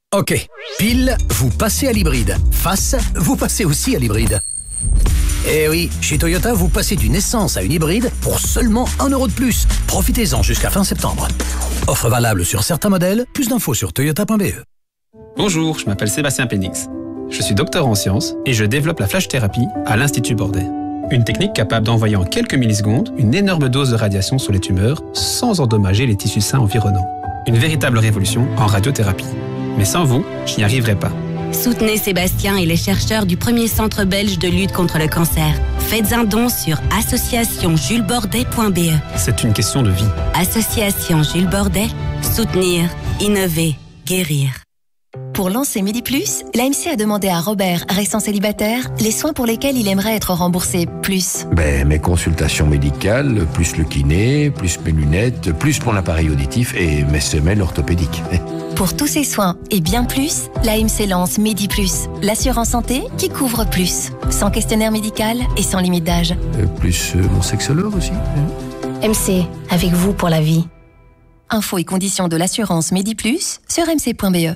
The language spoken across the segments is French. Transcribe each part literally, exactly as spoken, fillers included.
Ok, pile, vous passez à l'hybride. Face, vous passez aussi à l'hybride. Eh oui, chez Toyota, vous passez d'une essence à une hybride pour seulement un euro de plus. Profitez-en jusqu'à fin septembre. Offre valable sur certains modèles. Plus d'infos sur toyota point b e. Bonjour, je m'appelle Sébastien Pénix. Je suis docteur en sciences et je développe la flash-thérapie à l'Institut Bordet. Une technique capable d'envoyer en quelques millisecondes une énorme dose de radiation sur les tumeurs sans endommager les tissus sains environnants. Une véritable révolution en radiothérapie. Mais sans vous, je n'y arriverai pas. Soutenez Sébastien et les chercheurs du premier centre belge de lutte contre le cancer. Faites un don sur association jules bordet point b e. C'est une question de vie. Association Jules Bordet, soutenir, innover, guérir. Pour lancer Midi Plus, l'A M C a demandé à Robert, restant célibataire, les soins pour lesquels il aimerait être remboursé plus. Ben, mes consultations médicales, plus le kiné, plus mes lunettes, plus mon appareil auditif et mes semelles orthopédiques. Pour tous ces soins et bien plus, l'A M C lance Midi Plus, l'assurance santé qui couvre plus. Sans questionnaire médical et sans limite d'âge. Euh, plus euh, mon sexologue aussi. M C, avec vous pour la vie. Infos et conditions de l'assurance Midi Plus sur m c point b e.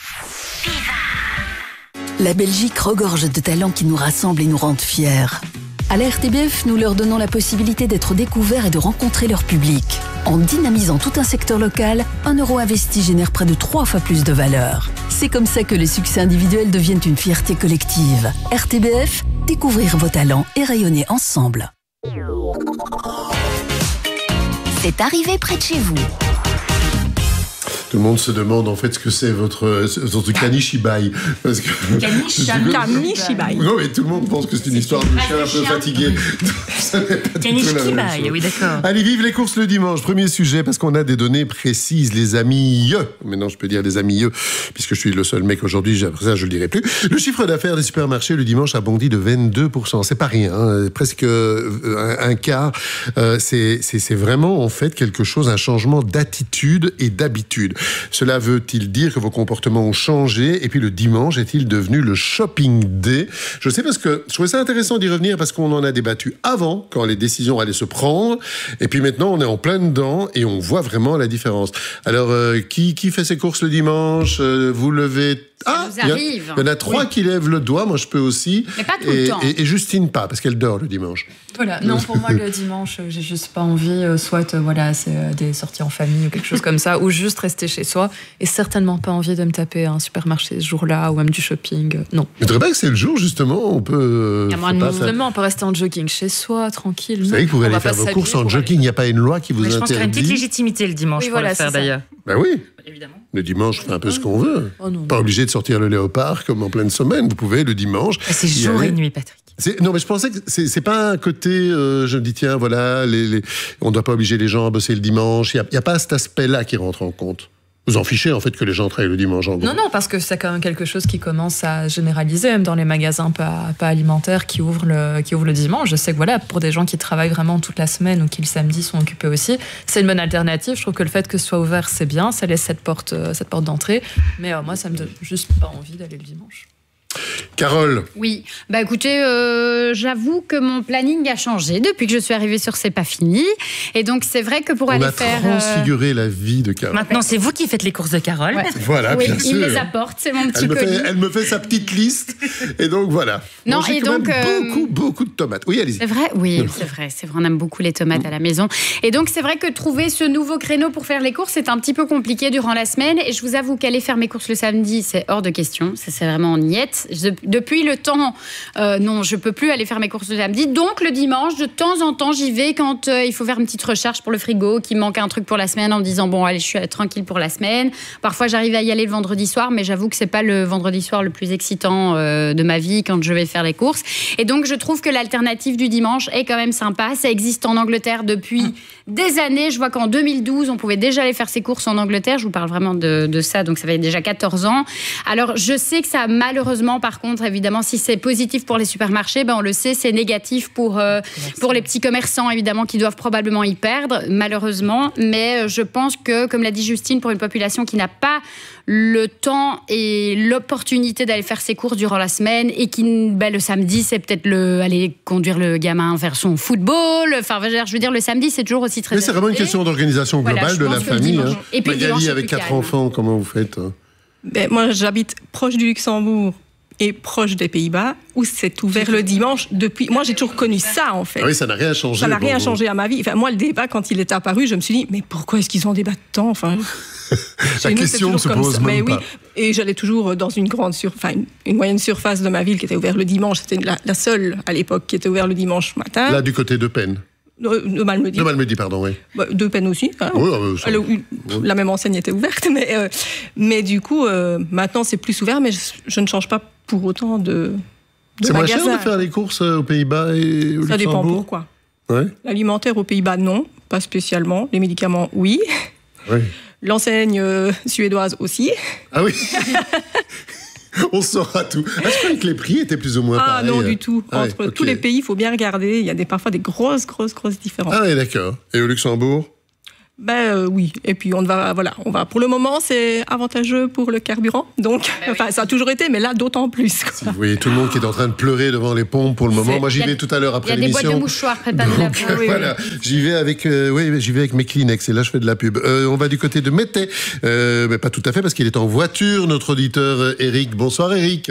La Belgique regorge de talents qui nous rassemblent et nous rendent fiers. À la R T B F, nous leur donnons la possibilité d'être découverts et de rencontrer leur public. En dynamisant tout un secteur local, un euro investi génère près de trois fois plus de valeur. C'est comme ça que les succès individuels deviennent une fierté collective. R T B F, découvrir vos talents et rayonner ensemble. C'est arrivé près de chez vous. Tout le monde se demande en fait ce que c'est votre, votre Kanishibai. Parce que Kanishibai. Non, mais tout le monde pense que c'est une histoire de chien un peu fatigué. Kanishibai, oui, d'accord. Allez, vive les courses le dimanche. Premier sujet, parce qu'on a des données précises, les amis. Maintenant, je peux dire les amis, puisque je suis le seul mec aujourd'hui, après ça, je le dirai plus. Le chiffre d'affaires des supermarchés le dimanche a bondi de vingt-deux pour cent. C'est pas rien, hein, presque un, un quart. Euh, c'est, c'est, c'est vraiment en fait quelque chose, un changement d'attitude et d'habitude. Cela veut-il dire que vos comportements ont changé? Et puis le dimanche est-il devenu le shopping day? Je sais parce que je trouvais ça intéressant d'y revenir parce qu'on en a débattu avant, quand les décisions allaient se prendre. Et puis maintenant, on est en plein dedans et on voit vraiment la différence. Alors, euh, qui, qui fait ses courses le dimanche? euh, Vous levez... Ça ah, nous arrive. Il y en a trois oui. qui lèvent le doigt, moi je peux aussi. Mais pas tout et, le temps. Et, et Justine pas, parce qu'elle dort le dimanche. Voilà, non, pour moi le dimanche, j'ai juste pas envie, euh, soit euh, voilà, c'est euh, des sorties en famille ou quelque chose comme ça, ou juste rester chez soi, et certainement pas envie de me taper un supermarché ce jour-là, ou même du shopping, euh, non. Mais très bien que c'est le jour, justement, on peut... Il y a moins de monde, on peut rester en jogging chez soi, tranquille. Vous savez que vous allez faire vos courses en jogging, il n'y a pas une loi qui vous Mais interdit. Je pense qu'il y a une petite légitimité le dimanche oui, pour voilà, le faire d'ailleurs. Ben oui. Évidemment. Le dimanche, on fait un peu ce qu'on veut. Oh non. Pas obligé de sortir le léopard comme en pleine semaine. Vous pouvez le dimanche. C'est jour et nuit, Patrick. C'est, non, mais je pensais que c'est, c'est pas un côté. Euh, je me dis tiens, voilà, les, les, on ne doit pas obliger les gens à bosser le dimanche. Il n'y a, a pas cet aspect-là qui rentre en compte. Vous en fichez en fait que les gens travaillent le dimanche en gros. Non, non, parce que c'est quand même quelque chose qui commence à généraliser, même dans les magasins pas, pas alimentaires qui ouvrent, le, qui ouvrent le dimanche. Je sais que voilà, pour des gens qui travaillent vraiment toute la semaine ou qui le samedi sont occupés aussi, c'est une bonne alternative. Je trouve que le fait que ce soit ouvert, c'est bien, ça laisse cette porte, cette porte d'entrée. Mais euh, moi, ça me donne juste pas envie d'aller le dimanche. Carole. Oui, bah écoutez, euh, j'avoue que mon planning a changé depuis que je suis arrivée sur C'est pas fini. Et donc c'est vrai que pour on aller a faire... transfiguré euh... la vie de Carole. Maintenant c'est vous qui faites les courses de Carole. Ouais. Voilà, oui, bien il sûr. les apporte, c'est mon petit elle me, colis. fait, elle me fait sa petite liste. Et donc voilà. Non, Bon, j'ai et quand donc... même euh... beaucoup, beaucoup de tomates. Oui, allez-y. C'est vrai, oui, non. c'est vrai, c'est vrai. On aime beaucoup les tomates à la maison. Et donc c'est vrai que trouver ce nouveau créneau pour faire les courses, c'est un petit peu compliqué durant la semaine. Et je vous avoue qu'aller faire mes courses le samedi, c'est hors de question. Ça, c'est vraiment en niette. Je, depuis le temps Euh, non, je peux plus aller faire mes courses le samedi. Donc, le dimanche, de temps en temps, j'y vais quand euh, il faut faire une petite recherche pour le frigo, qu'il manque un truc pour la semaine en me disant, bon, allez, je suis tranquille pour la semaine. Parfois, j'arrive à y aller le vendredi soir, mais j'avoue que c'est pas le vendredi soir le plus excitant euh, de ma vie quand je vais faire les courses. Et donc, je trouve que l'alternative du dimanche est quand même sympa. Ça existe en Angleterre depuis mmh. des années. Je vois qu'en deux mille douze, on pouvait déjà aller faire ses courses en Angleterre. Je vous parle vraiment de, de ça, donc ça fait déjà quatorze ans. Alors, je sais que ça, malheureusement, par contre, évidemment, si c'est positif pour les supermarchés, ben on le sait, c'est négatif pour, euh, pour les petits commerçants, évidemment, qui doivent probablement y perdre, malheureusement. Mais je pense que, comme l'a dit Justine, pour une population qui n'a pas le temps et l'opportunité d'aller faire ses courses durant la semaine et qui, ben, le samedi, c'est peut-être le, aller conduire le gamin vers son football. Enfin, je veux dire, le samedi, c'est toujours aussi très... Mais c'est vraiment une question d'organisation globale voilà, de la famille. Hein. Et puis Magali, avec quatre calme. enfants, comment vous faites? Ben, moi, j'habite proche du Luxembourg et proche des Pays-Bas, où c'est ouvert le dimanche depuis... Moi, j'ai toujours connu ça, en fait. Ah oui, ça n'a rien changé. Ça n'a rien vous. changé à ma vie. Enfin, moi, le débat, quand il est apparu, je me suis dit, mais pourquoi est-ce qu'ils ont débat tant enfin, La nous, question ne se comme pose ça. même Mais pas. oui, et j'allais toujours dans une grande sur... enfin, une, une moyenne surface de ma ville qui était ouverte le dimanche. C'était la, la seule, à l'époque, qui était ouverte le dimanche matin. Là, du côté de Penn. De, de Malmedy. De Malmedy, pardon, oui. Bah, de peine aussi. Hein. Oui, euh, ça... Le, la même enseigne était ouverte, mais, euh, mais du coup, euh, maintenant, c'est plus ouvert, mais je, je ne change pas pour autant de, de C'est moins magasin. cher de faire les courses aux Pays-Bas et au Ça Luxembourg. dépend pourquoi. Ouais. L'alimentaire aux Pays-Bas, non, pas spécialement. Les médicaments, oui. Oui. L'enseigne euh, suédoise aussi. Ah oui. On saura tout. Ah, je croyais que les prix étaient plus ou moins Ah pareils. non, du tout. Ah Entre ouais, tous ok. les pays, il faut bien regarder. Il y a des, parfois des grosses, grosses, grosses différences. Ah oui, d'accord. Et au Luxembourg? Ben euh, oui, et puis on va, voilà, on va. Pour le moment, c'est avantageux pour le carburant, donc, enfin, ça a toujours été, mais là, d'autant plus. Quoi. Si vous voyez tout le monde qui est en train de pleurer devant les pompes pour le moment, moi j'y vais tout à l'heure après l'émission. Il y a des boîtes de mouchoirs préparées là. Donc, euh, voilà, j'y vais avec, euh, oui, j'y vais avec mes Kleenex et là je fais de la pub. Euh, on va du côté de Mété, euh, mais pas tout à fait parce qu'il est en voiture, notre auditeur euh, Eric. Bonsoir Eric.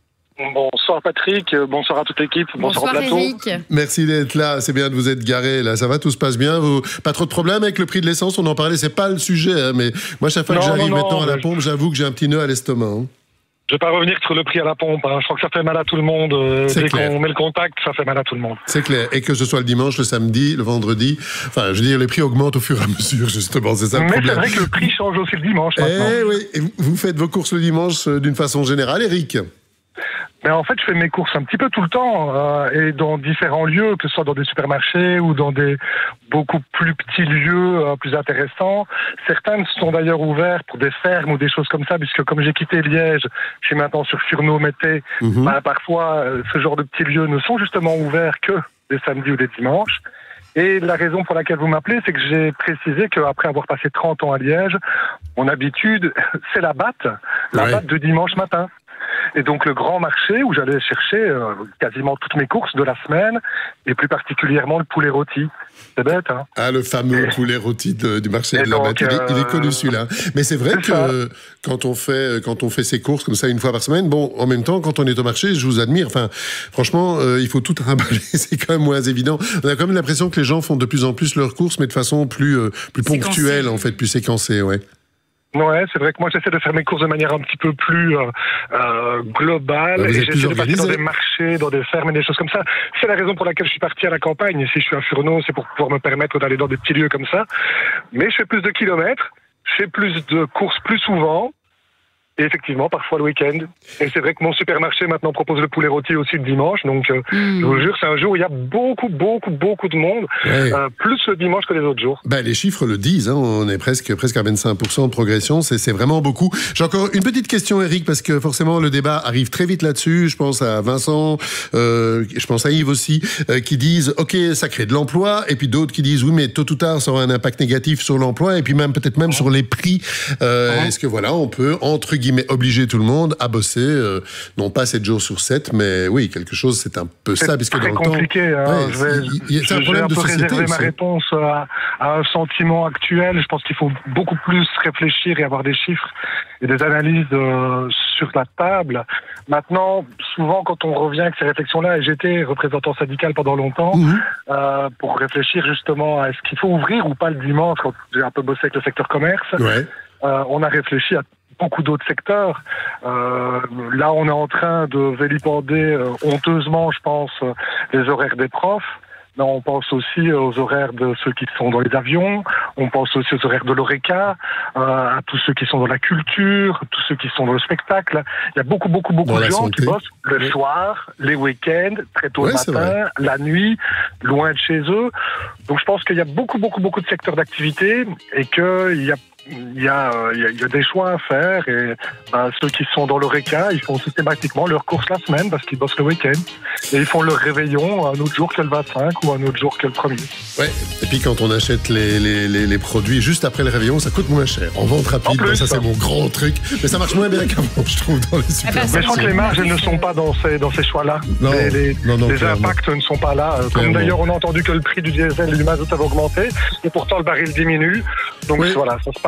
Bonsoir Patrick, bonsoir à toute l'équipe, bonsoir, bonsoir au plateau. Eric. Merci d'être là, c'est bien de vous être garé là, ça va, tout se passe bien, vous... pas trop de problèmes avec le prix de l'essence, on en parlait, c'est pas le sujet, hein, mais moi chaque fois Non, que j'arrive non, non, maintenant à la mais- pompe, j'avoue que j'ai un petit nœud à l'estomac. Hein. Je vais pas revenir sur le prix à la pompe, hein. Je crois que ça fait mal à tout le monde. euh, C'est Dès clair. qu'on met le contact, ça fait mal à tout le monde. C'est clair, et que ce soit le dimanche, le samedi, le vendredi, enfin je veux dire, les prix augmentent au fur et à mesure, justement, c'est ça le Mais c'est problème. vrai que le prix change aussi le dimanche maintenant. Eh oui, et vous- vous faites vos courses le dimanche euh, d'une façon générale, Eric? Mais en fait, je fais mes courses un petit peu tout le temps euh, et dans différents lieux, que ce soit dans des supermarchés ou dans des beaucoup plus petits lieux euh, plus intéressants. Certains sont d'ailleurs ouverts pour des fermes ou des choses comme ça, puisque comme j'ai quitté Liège, je suis maintenant sur Furneaux-Mété. Mhm. Bah, parfois, euh, ce genre de petits lieux ne sont justement ouverts que des samedis ou des dimanches. Et la raison pour laquelle vous m'appelez, c'est que j'ai précisé qu'après avoir passé trente ans à Liège, mon habitude, c'est la batte, la Ouais. batte de dimanche matin. Et donc le grand marché où j'allais chercher euh, quasiment toutes mes courses de la semaine, et plus particulièrement le poulet rôti. C'est bête, hein? Ah, le fameux Et- poulet rôti de- du marché Et de la donc, Batte, il, est- il est euh, connu celui-là. Mais c'est vrai c'est que ça. euh, quand on fait quand on fait ses courses comme ça une fois par semaine, bon, en même temps, quand on est au marché, je vous admire. Enfin, franchement, euh, il faut tout trimballer, c'est quand même moins évident. On a quand même l'impression que les gens font de plus en plus leurs courses, mais de façon plus euh, plus ponctuelle, en fait, plus séquencée, ouais. Ouais, c'est vrai que moi j'essaie de faire mes courses de manière un petit peu plus euh, euh, globale. Bah, vous et êtes plus j'essaie de passer dans organisé. des marchés, dans des fermes et des choses comme ça. C'est la raison pour laquelle je suis parti à la campagne. Et si je suis à Furneaux, c'est pour pouvoir me permettre d'aller dans des petits lieux comme ça. Mais je fais plus de kilomètres, je fais plus de courses plus souvent. Et effectivement, parfois le week-end. Et c'est vrai que mon supermarché maintenant propose le poulet rôti aussi le dimanche. Donc, euh, Mmh. je vous jure, c'est un jour où il y a beaucoup, beaucoup, beaucoup de monde. Ouais. Euh, plus le dimanche que les autres jours. Ben, les chiffres le disent, hein, on est presque, presque à vingt-cinq pour cent de progression, c'est, c'est vraiment beaucoup. J'ai encore une petite question, Eric, parce que forcément le débat arrive très vite là-dessus. Je pense à Vincent, euh, je pense à Yves aussi, euh, qui disent « Ok, ça crée de l'emploi », et puis d'autres qui disent « Oui, mais tôt ou tard, ça aura un impact négatif sur l'emploi, et puis même peut-être même sur les prix. Euh, Est-ce que voilà, on peut, entre guillemets, obliger tout le monde à bosser, euh, non pas sept jours sur sept, mais oui, quelque chose, c'est un peu ça, puisque très dans le temps... compliqué. Hein. Ouais, je vais, il- il- c'est un je vais problème un de peu société réserver ma aussi. réponse à, à un sentiment actuel. Je pense qu'il faut beaucoup plus réfléchir et avoir des chiffres et des analyses euh, sur la table. Maintenant, souvent, quand on revient avec ces réflexions-là, et j'étais représentant syndical pendant longtemps, Mhm. euh, pour réfléchir justement à est-ce qu'il faut ouvrir ou pas le dimanche, quand j'ai un peu bossé avec le secteur commerce, Ouais. euh, on a réfléchi à beaucoup d'autres secteurs. Euh, là, on est en train de vilipender euh, honteusement, je pense, euh, les horaires des profs. Mais on pense aussi aux horaires de ceux qui sont dans les avions, on pense aussi aux horaires de l'ORECA, euh, à tous ceux qui sont dans la culture, tous ceux qui sont dans le spectacle. Il y a beaucoup, beaucoup, beaucoup Dans de la gens santé. qui bossent le Oui. soir, les week-ends, très tôt Ouais, le c'est matin, la nuit, loin de chez eux. Donc je pense qu'il y a beaucoup, beaucoup, beaucoup de secteurs d'activité et qu'il y a Il y, a, euh, il, y a, il y a des choix à faire et ben, ceux qui sont dans l'ORECA, ils font systématiquement leurs courses la semaine parce qu'ils bossent le week-end et ils font leur réveillon un autre jour que le vingt-cinq ou un autre jour que le premier. Ouais. Et puis quand on achète les, les, les, les produits juste après le réveillon, ça coûte moins cher. En vente rapide, En plus, ben, ça c'est ça. mon grand truc. Mais ça marche moins bien qu'avant, je trouve, dans les ben, Mais je supermarchés. crois que les marges elles ne sont pas dans ces, dans ces choix-là. Non, les les, non, non, les clairement. impacts ne sont pas là. Comme Clairement. d'ailleurs on a entendu que le prix du diesel et du mazout avait augmenté et pourtant le baril diminue. Donc Oui. voilà, ça se passe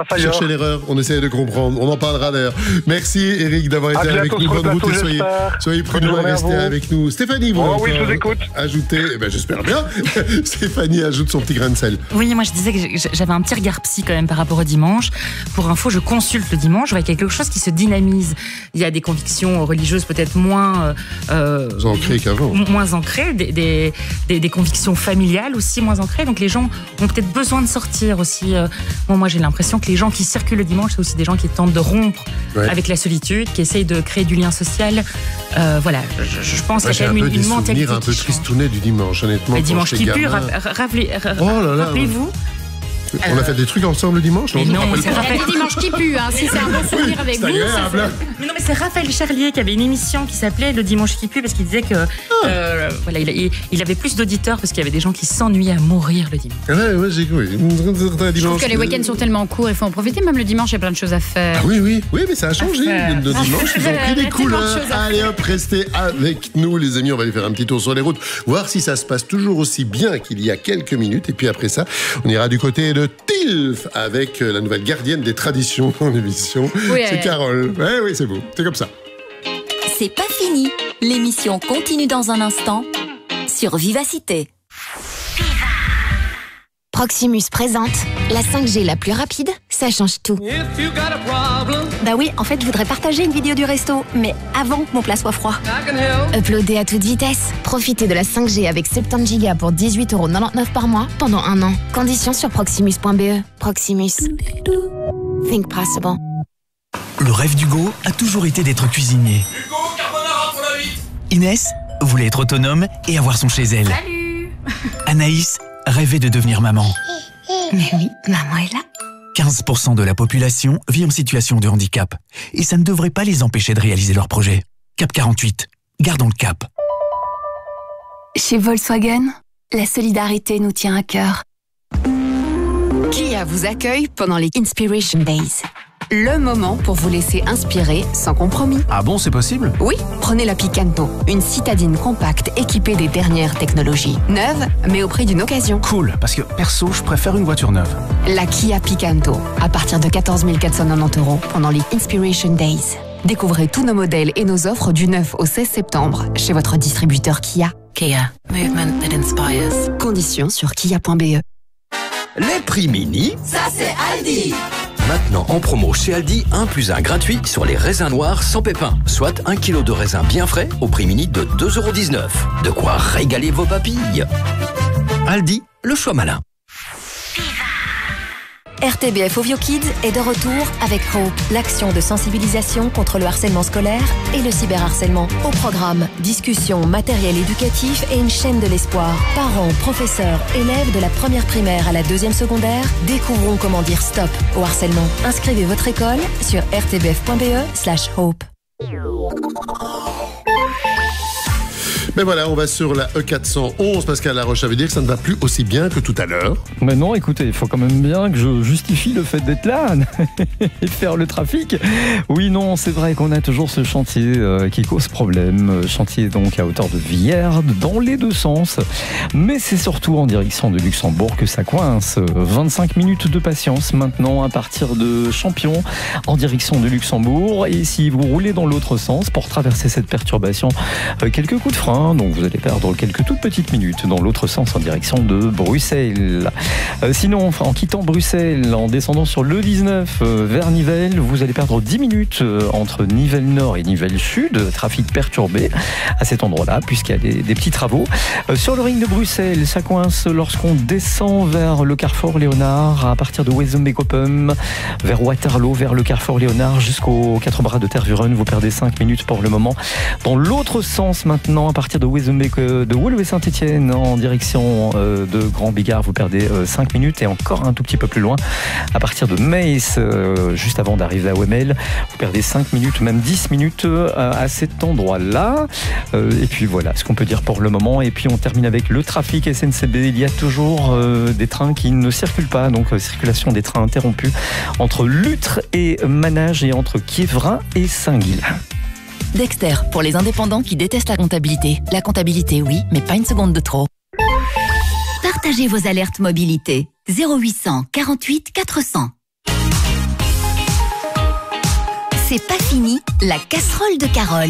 passe ailleurs. Cherchez l'erreur, on essaie de comprendre. On en parlera d'ailleurs. Merci Eric d'avoir été bientôt, avec nous. Bonne route et soyez, soyez prudents et restez avec nous. Stéphanie, vous oh, oui, je vous écoute. Ajoutez, eh ben, j'espère bien. Stéphanie ajoute son petit grain de sel. Oui, moi je disais que j'avais un petit regard psy quand même par rapport au dimanche. Pour info, je consulte le dimanche, je vois quelque chose qui se dynamise. Il y a des convictions religieuses peut-être moins euh, ancrées qu'avant. Moins ancrées, des, des, des, des convictions familiales aussi moins ancrées. Donc les gens ont peut-être besoin de sortir aussi. Bon, moi j'ai l'impression que les gens qui circulent le dimanche, c'est aussi des gens qui tentent de rompre ouais. avec la solitude, qui essayent de créer du lien social. Euh, voilà, je, je pense moi, qu'il y a quand même une, une mentalité. J'ai un peu tristounet du dimanche, honnêtement. Le dimanche qui pue, rappelez-vous. On a fait des trucs ensemble le dimanche. Mais non, c'est Raphaël dimanche qui pue. Hein, si c'est un bon souvenir avec vous. Agréable. Mais non, mais c'est Raphaël Charlier qui avait une émission qui s'appelait Le dimanche qui pue parce qu'il disait que ah. euh, voilà, il, il avait plus d'auditeurs parce qu'il y avait des gens qui s'ennuyaient à mourir le dimanche. Ouais, ouais, j'ai cru. Je trouve que les week-ends sont tellement courts, il faut en profiter. Même le dimanche, il y a plein de choses à faire. Ah, oui, oui, oui, mais ça a changé. Le dimanche, ils ont pris des couleurs. Allez hop, restez avec nous, les amis. On va aller faire un petit tour sur les routes, voir si ça se passe toujours aussi bien qu'il y a quelques minutes. Et puis après ça, on ira du côté de Tilf avec la nouvelle gardienne des traditions dans l'émission. Oui, c'est Carole. Ouais, oui, c'est beau. C'est comme ça. C'est pas fini. L'émission continue dans un instant sur Vivacité. Proximus présente la cinq G la plus rapide, ça change tout. Bah oui, en fait, je voudrais partager une vidéo du resto, mais avant que mon plat soit froid. Uploader à toute vitesse. Profitez de la cinq G avec soixante-dix gigas pour dix-huit euros quatre-vingt-dix-neuf par mois pendant un an. Conditions sur proximus point b e. Proximus. Think possible. Le rêve d'Hugo a toujours été d'être cuisinier. Hugo, carbonara pour la huit. Inès voulait être autonome et avoir son chez elle. Salut. Anaïs rêvait de devenir maman. Mais oui, maman est là. quinze pour cent de la population vit en situation de handicap. Et ça ne devrait pas les empêcher de réaliser leurs projets. Cap quarante-huit, gardons le cap. Chez Volkswagen, la solidarité nous tient à cœur. Kia vous accueille pendant les Inspiration Days. Le moment pour vous laisser inspirer sans compromis. Ah bon, c'est possible? Oui, prenez la Picanto, une citadine compacte équipée des dernières technologies. Neuve, mais au prix d'une occasion. Cool, parce que perso, je préfère une voiture neuve. La Kia Picanto, à partir de quatorze mille quatre cent quatre-vingt-dix euros pendant les Inspiration Days. Découvrez tous nos modèles et nos offres du neuf au seize septembre chez votre distributeur Kia. Kia, movement that inspires. Conditions sur kia point b e. Les prix mini, ça c'est Aldi. Maintenant en promo chez Aldi, un plus un gratuit sur les raisins noirs sans pépins. Soit un kilo de raisins bien frais au prix mini de deux euros dix-neuf. De quoi régaler vos papilles. Aldi, le choix malin. R T B F Ovio Kids est de retour avec Hope, l'action de sensibilisation contre le harcèlement scolaire et le cyberharcèlement. Au programme, discussion, matériel éducatif et une chaîne de l'espoir. Parents, professeurs, élèves de la première primaire à la deuxième secondaire, découvrons comment dire stop au harcèlement. Inscrivez votre école sur r t b f point b e slash hope. Mais voilà, on va sur la E quatre cent onze, Pascal Laroche, ça veut dire que ça ne va plus aussi bien que tout à l'heure. Mais non, écoutez, il faut quand même bien que je justifie le fait d'être là et faire le trafic. Oui, non, c'est vrai qu'on a toujours ce chantier euh, qui cause problème. Chantier donc à hauteur de Villers, dans les deux sens. Mais c'est surtout en direction de Luxembourg que ça coince. vingt-cinq minutes de patience maintenant à partir de Champion en direction de Luxembourg. Et si vous roulez dans l'autre sens pour traverser cette perturbation, euh, quelques coups de frein. Donc vous allez perdre quelques toutes petites minutes dans l'autre sens en direction de Bruxelles. Euh, sinon, en quittant Bruxelles, en descendant sur le dix-neuf euh, vers Nivelles, vous allez perdre dix minutes euh, entre Nivelles Nord et Nivelles Sud. Trafic perturbé à cet endroit-là puisqu'il y a des, des petits travaux. Euh, sur le ring de Bruxelles, ça coince lorsqu'on descend vers le carrefour Léonard à partir de Wezenbeek-Oppum, vers Waterloo, vers le carrefour Léonard jusqu'aux quatre bras de Tervuren. Vous perdez cinq minutes pour le moment. Dans l'autre sens maintenant, à partir de Wezenbeek, de Woluwe-Saint-Étienne en direction euh, de Grand Bigard, vous perdez euh, cinq minutes et encore un tout petit peu plus loin à partir de Metz, euh, juste avant d'arriver à Wemmel, vous perdez cinq minutes, même dix minutes euh, à cet endroit-là. Euh, et puis voilà ce qu'on peut dire pour le moment. Et puis on termine avec le trafic S N C B. Il y a toujours euh, des trains qui ne circulent pas, donc euh, circulation des trains interrompue entre Lutre et Manage et entre Quievrin et Saint-Guilain. Dexter, pour les indépendants qui détestent la comptabilité. La comptabilité, oui, mais pas une seconde de trop. Partagez vos alertes mobilité. zéro huit cent quarante-huit quatre cents. C'est pas fini, la casserole de Carole.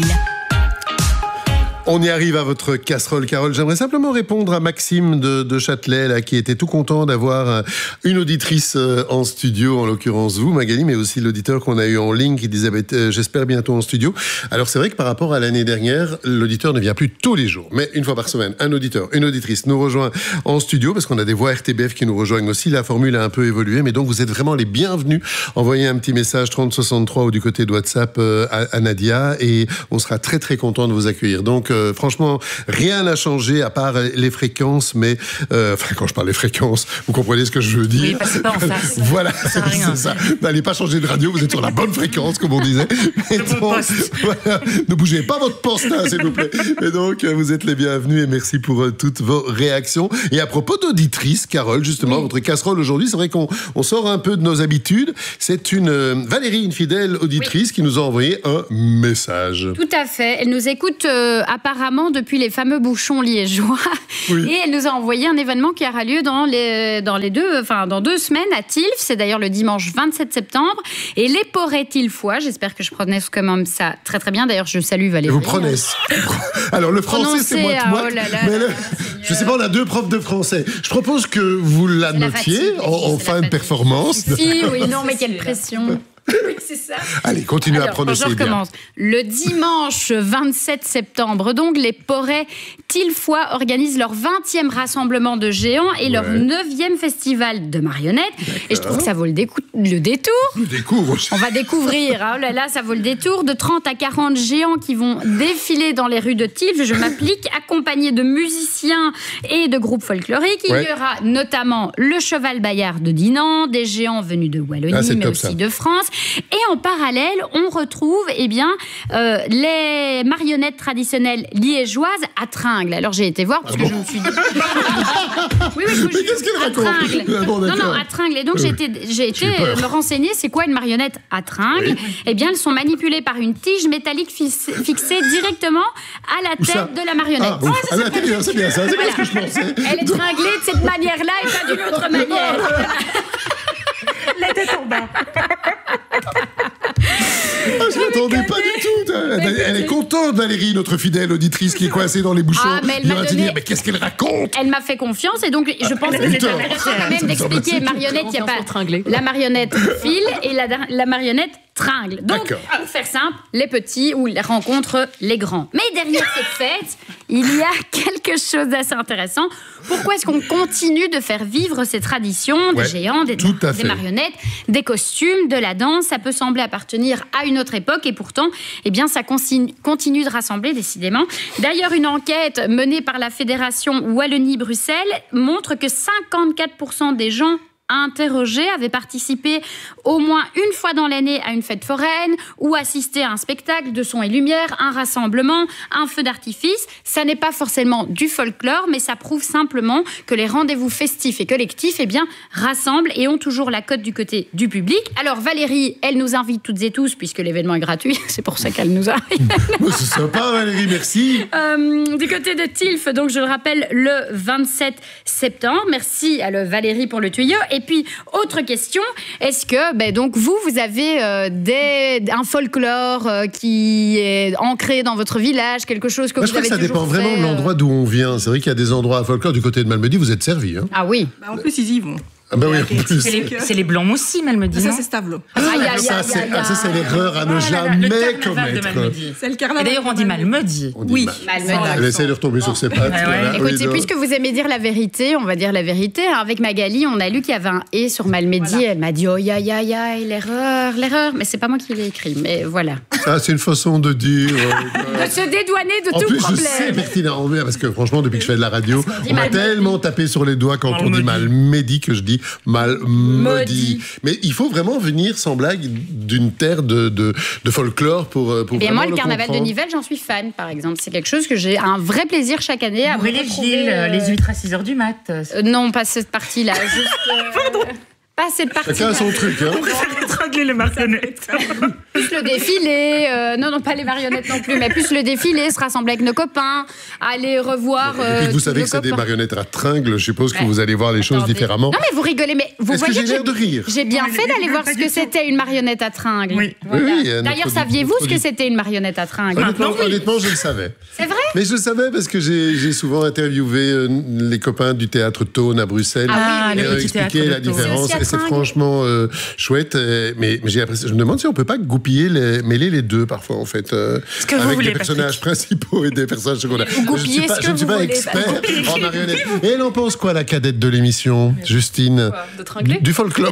On y arrive à votre casserole, Carole. J'aimerais simplement répondre à Maxime de, de Châtelet, là, qui était tout content d'avoir une auditrice en studio, en l'occurrence vous, Magali, mais aussi l'auditeur qu'on a eu en ligne qui disait bah, « j'espère bientôt en studio ». Alors c'est vrai que par rapport à l'année dernière, l'auditeur ne vient plus tous les jours, mais une fois par semaine, un auditeur, une auditrice nous rejoint en studio, parce qu'on a des voix R T B F qui nous rejoignent aussi. La formule a un peu évolué, mais donc vous êtes vraiment les bienvenus. Envoyez un petit message trente soixante-trois ou du côté de WhatsApp à, à Nadia, et on sera très très content de vous accueillir. Donc Euh, franchement, rien n'a changé à part les fréquences, mais euh, enfin, quand je parle des fréquences, vous comprenez ce que je veux dire. Oui, passez pas en face. Voilà, ça c'est ça. N'allez pas changer de radio, vous êtes sur la bonne fréquence, comme on disait. Et donc, voilà, ne bougez pas votre poste, hein, s'il vous plaît. Et donc, vous êtes les bienvenus et merci pour euh, toutes vos réactions. Et à propos d'auditrice, Carole, justement, oui. Votre casserole aujourd'hui, c'est vrai qu'on on sort un peu de nos habitudes. C'est une euh, Valérie, une fidèle auditrice, oui. qui nous a envoyé un message. Tout à fait. Elle nous écoute euh, apparemment depuis les fameux bouchons liégeois. Oui. Et elle nous a envoyé un événement qui aura lieu dans les, dans les deux, enfin, dans deux semaines à Tilf. C'est d'ailleurs le dimanche vingt-sept septembre. Et les Porets Tilfois, j'espère que je prononce quand même ça très très bien. D'ailleurs, je salue Valérie. Vous prenez. Alors, le français, c'est moi ah, oh là là, mais le, je sais pas, on a deux profs de français. Je propose que vous la notiez fatigue, en, en fin de performance. Si, oui, non, mais quelle pression. Oui, c'est ça. Allez, continuez Alors, à prononcer je recommence. bien. Le dimanche vingt-sept septembre, donc, les Porets Tilfois organisent leur vingtième rassemblement de géants et ouais. leur neuvième festival de marionnettes. D'accord. Et je trouve que ça vaut le, décou- le détour. Le découvre. On va découvrir. Hein, oh là là, ça vaut le détour. De trente à quarante géants qui vont défiler dans les rues de Tilf. Je m'applique, accompagné de musiciens et de groupes folkloriques. Il ouais. y aura notamment le Cheval Bayard de Dinan, des géants venus de Wallonie, ah, mais aussi ça. de France. Et en parallèle, on retrouve eh bien, euh, les marionnettes traditionnelles liégeoises à Tringles. Alors j'ai été voir parce ah bon que je me suis dit... oui, oui, je vous Mais qu'est-ce qu'elle raconte ah bon, non, non, à Tringles. Et donc j'ai été, j'ai été me renseigner, c'est quoi une marionnette à Tringles oui. Eh bien, elles sont manipulées par une tige métallique fixée directement à la tête de la marionnette. Ah, oui. ah, ça, c'est, bien, c'est bien ça, c'est voilà. bien ce que je pensais. Elle est tringlée de cette manière-là et pas d'une autre manière. La tête en bas. Ah, je m'attendais pas du tout. Elle, elle est contente, Valérie, notre fidèle auditrice qui est coincée dans les bouchons. Ah, mais, elle m'a donné... dire, mais qu'est-ce qu'elle raconte? Elle m'a fait confiance et donc je pense ah, que c'est intéressant quand même d'expliquer marionnette. Il n'y a pas la marionnette file et la, la marionnette tringle. Donc, D'accord. pour faire simple, les petits ou les rencontrent les grands. Mais derrière cette fête, il y a quelque chose d'assez intéressant. Pourquoi est-ce qu'on continue de faire vivre ces traditions des ouais, géants, des, des marionnettes, des costumes, de la danse? Ça peut sembler appartenir à une autre époque et pourtant, eh bien, ça continue de rassembler décidément. D'ailleurs, une enquête menée par la Fédération Wallonie-Bruxelles montre que cinquante-quatre pour cent des gens interrogés avaient participé au moins une fois dans l'année à une fête foraine ou assisté à un spectacle de son et lumière, un rassemblement, un feu d'artifice. Ça n'est pas forcément du folklore, mais ça prouve simplement que les rendez-vous festifs et collectifs eh bien, rassemblent et ont toujours la cote du côté du public. Alors Valérie, elle nous invite toutes et tous, puisque l'événement est gratuit, c'est pour ça qu'elle nous invite. C'est sympa Valérie, merci. Euh, du côté de Tilf, donc je le rappelle, le vingt-sept septembre. Merci à le Valérie pour le tuyau. Et puis, autre question, est-ce que, ben donc, vous, vous avez euh, des, un folklore euh, qui est ancré dans votre village, quelque chose que Moi, vous avez toujours fait? Je crois que ça dépend vraiment de l'endroit d'où on vient. C'est vrai qu'il y a des endroits à folklore du côté de Malmedy, vous êtes servis. Hein. Ah oui. Bah, en plus, ils y vont. Ah ben oui, en plus. C'est les, c'est les blancs moussis, Malmedy. Ça, c'est Stavelot. Ah, ah, ça, c'est, ah, ça, c'est l'erreur à ne jamais commettre. C'est le carnaval. Et d'ailleurs, on dit Malmedy. Oui. Elle essaie de retomber sur ses pattes. Ah ouais. Écoutez, oui, puisque vous aimez dire la vérité, on va dire la vérité. Avec Magali, on a lu qu'il y avait un « et » sur Malmedy. Voilà. Elle m'a dit « oh, ya, ya, ya, l'erreur, l'erreur ». Mais c'est pas moi qui l'ai écrit, mais voilà. Ça, c'est une façon de dire... Euh, de se dédouaner de en tout plus, problème. Je sais pertinemment, parce que franchement, depuis que je fais de la radio, on m'a tellement tapé sur les doigts quand on dit Malmedy que je dis mal. Maudit. Mais il faut vraiment venir, sans blague, d'une terre de, de, de folklore pour, pour bien vraiment moi, le, le carnaval comprendre. de Nivelles, j'en suis fan, par exemple. C'est quelque chose que j'ai un vrai plaisir chaque année à Brûler retrouver. Gilles, euh... les huîtres à six heures du mat. Euh, non, pas cette partie-là. Juste, euh... Pardon. Pas cette partie. Chacun a son truc, hein. On préfère étrangler les marionnettes. Plus le défilé, euh, non, non, pas les marionnettes non plus, mais plus le défilé, se rassembler avec nos copains, aller revoir. Euh, Et puis vous savez que c'est des marionnettes à tringles, je suppose que ouais. vous allez voir les choses Attendez. différemment. Non, mais vous rigolez, mais vous Est-ce voyez que j'ai l'air de rire J'ai bien oui, fait d'aller voir ce que c'était une marionnette à tringles. Oui. Voilà. Oui, oui, D'ailleurs, saviez-vous ce que c'était une marionnette à tringles? Honnêtement, oui. honnêtement, je le savais. C'est vrai? Mais je le savais parce que j'ai, j'ai souvent interviewé euh, les copains du théâtre Tone à Bruxelles. Ah oui, et leur expliqué la différence. Et c'est franchement euh, chouette. Euh, mais, mais j'ai l'impression, je me demande si on peut pas goupiller, les, mêler les deux parfois, en fait. Euh, que vous avec voulez, des personnages Patrick. principaux et des personnages secondaires. Vous goupillez je ne suis pas, ce que je ne suis vous pas voulez, expert bah, en marionnette. Et elle en pense quoi, la cadette de l'émission, Justine? De tringler? Du folklore.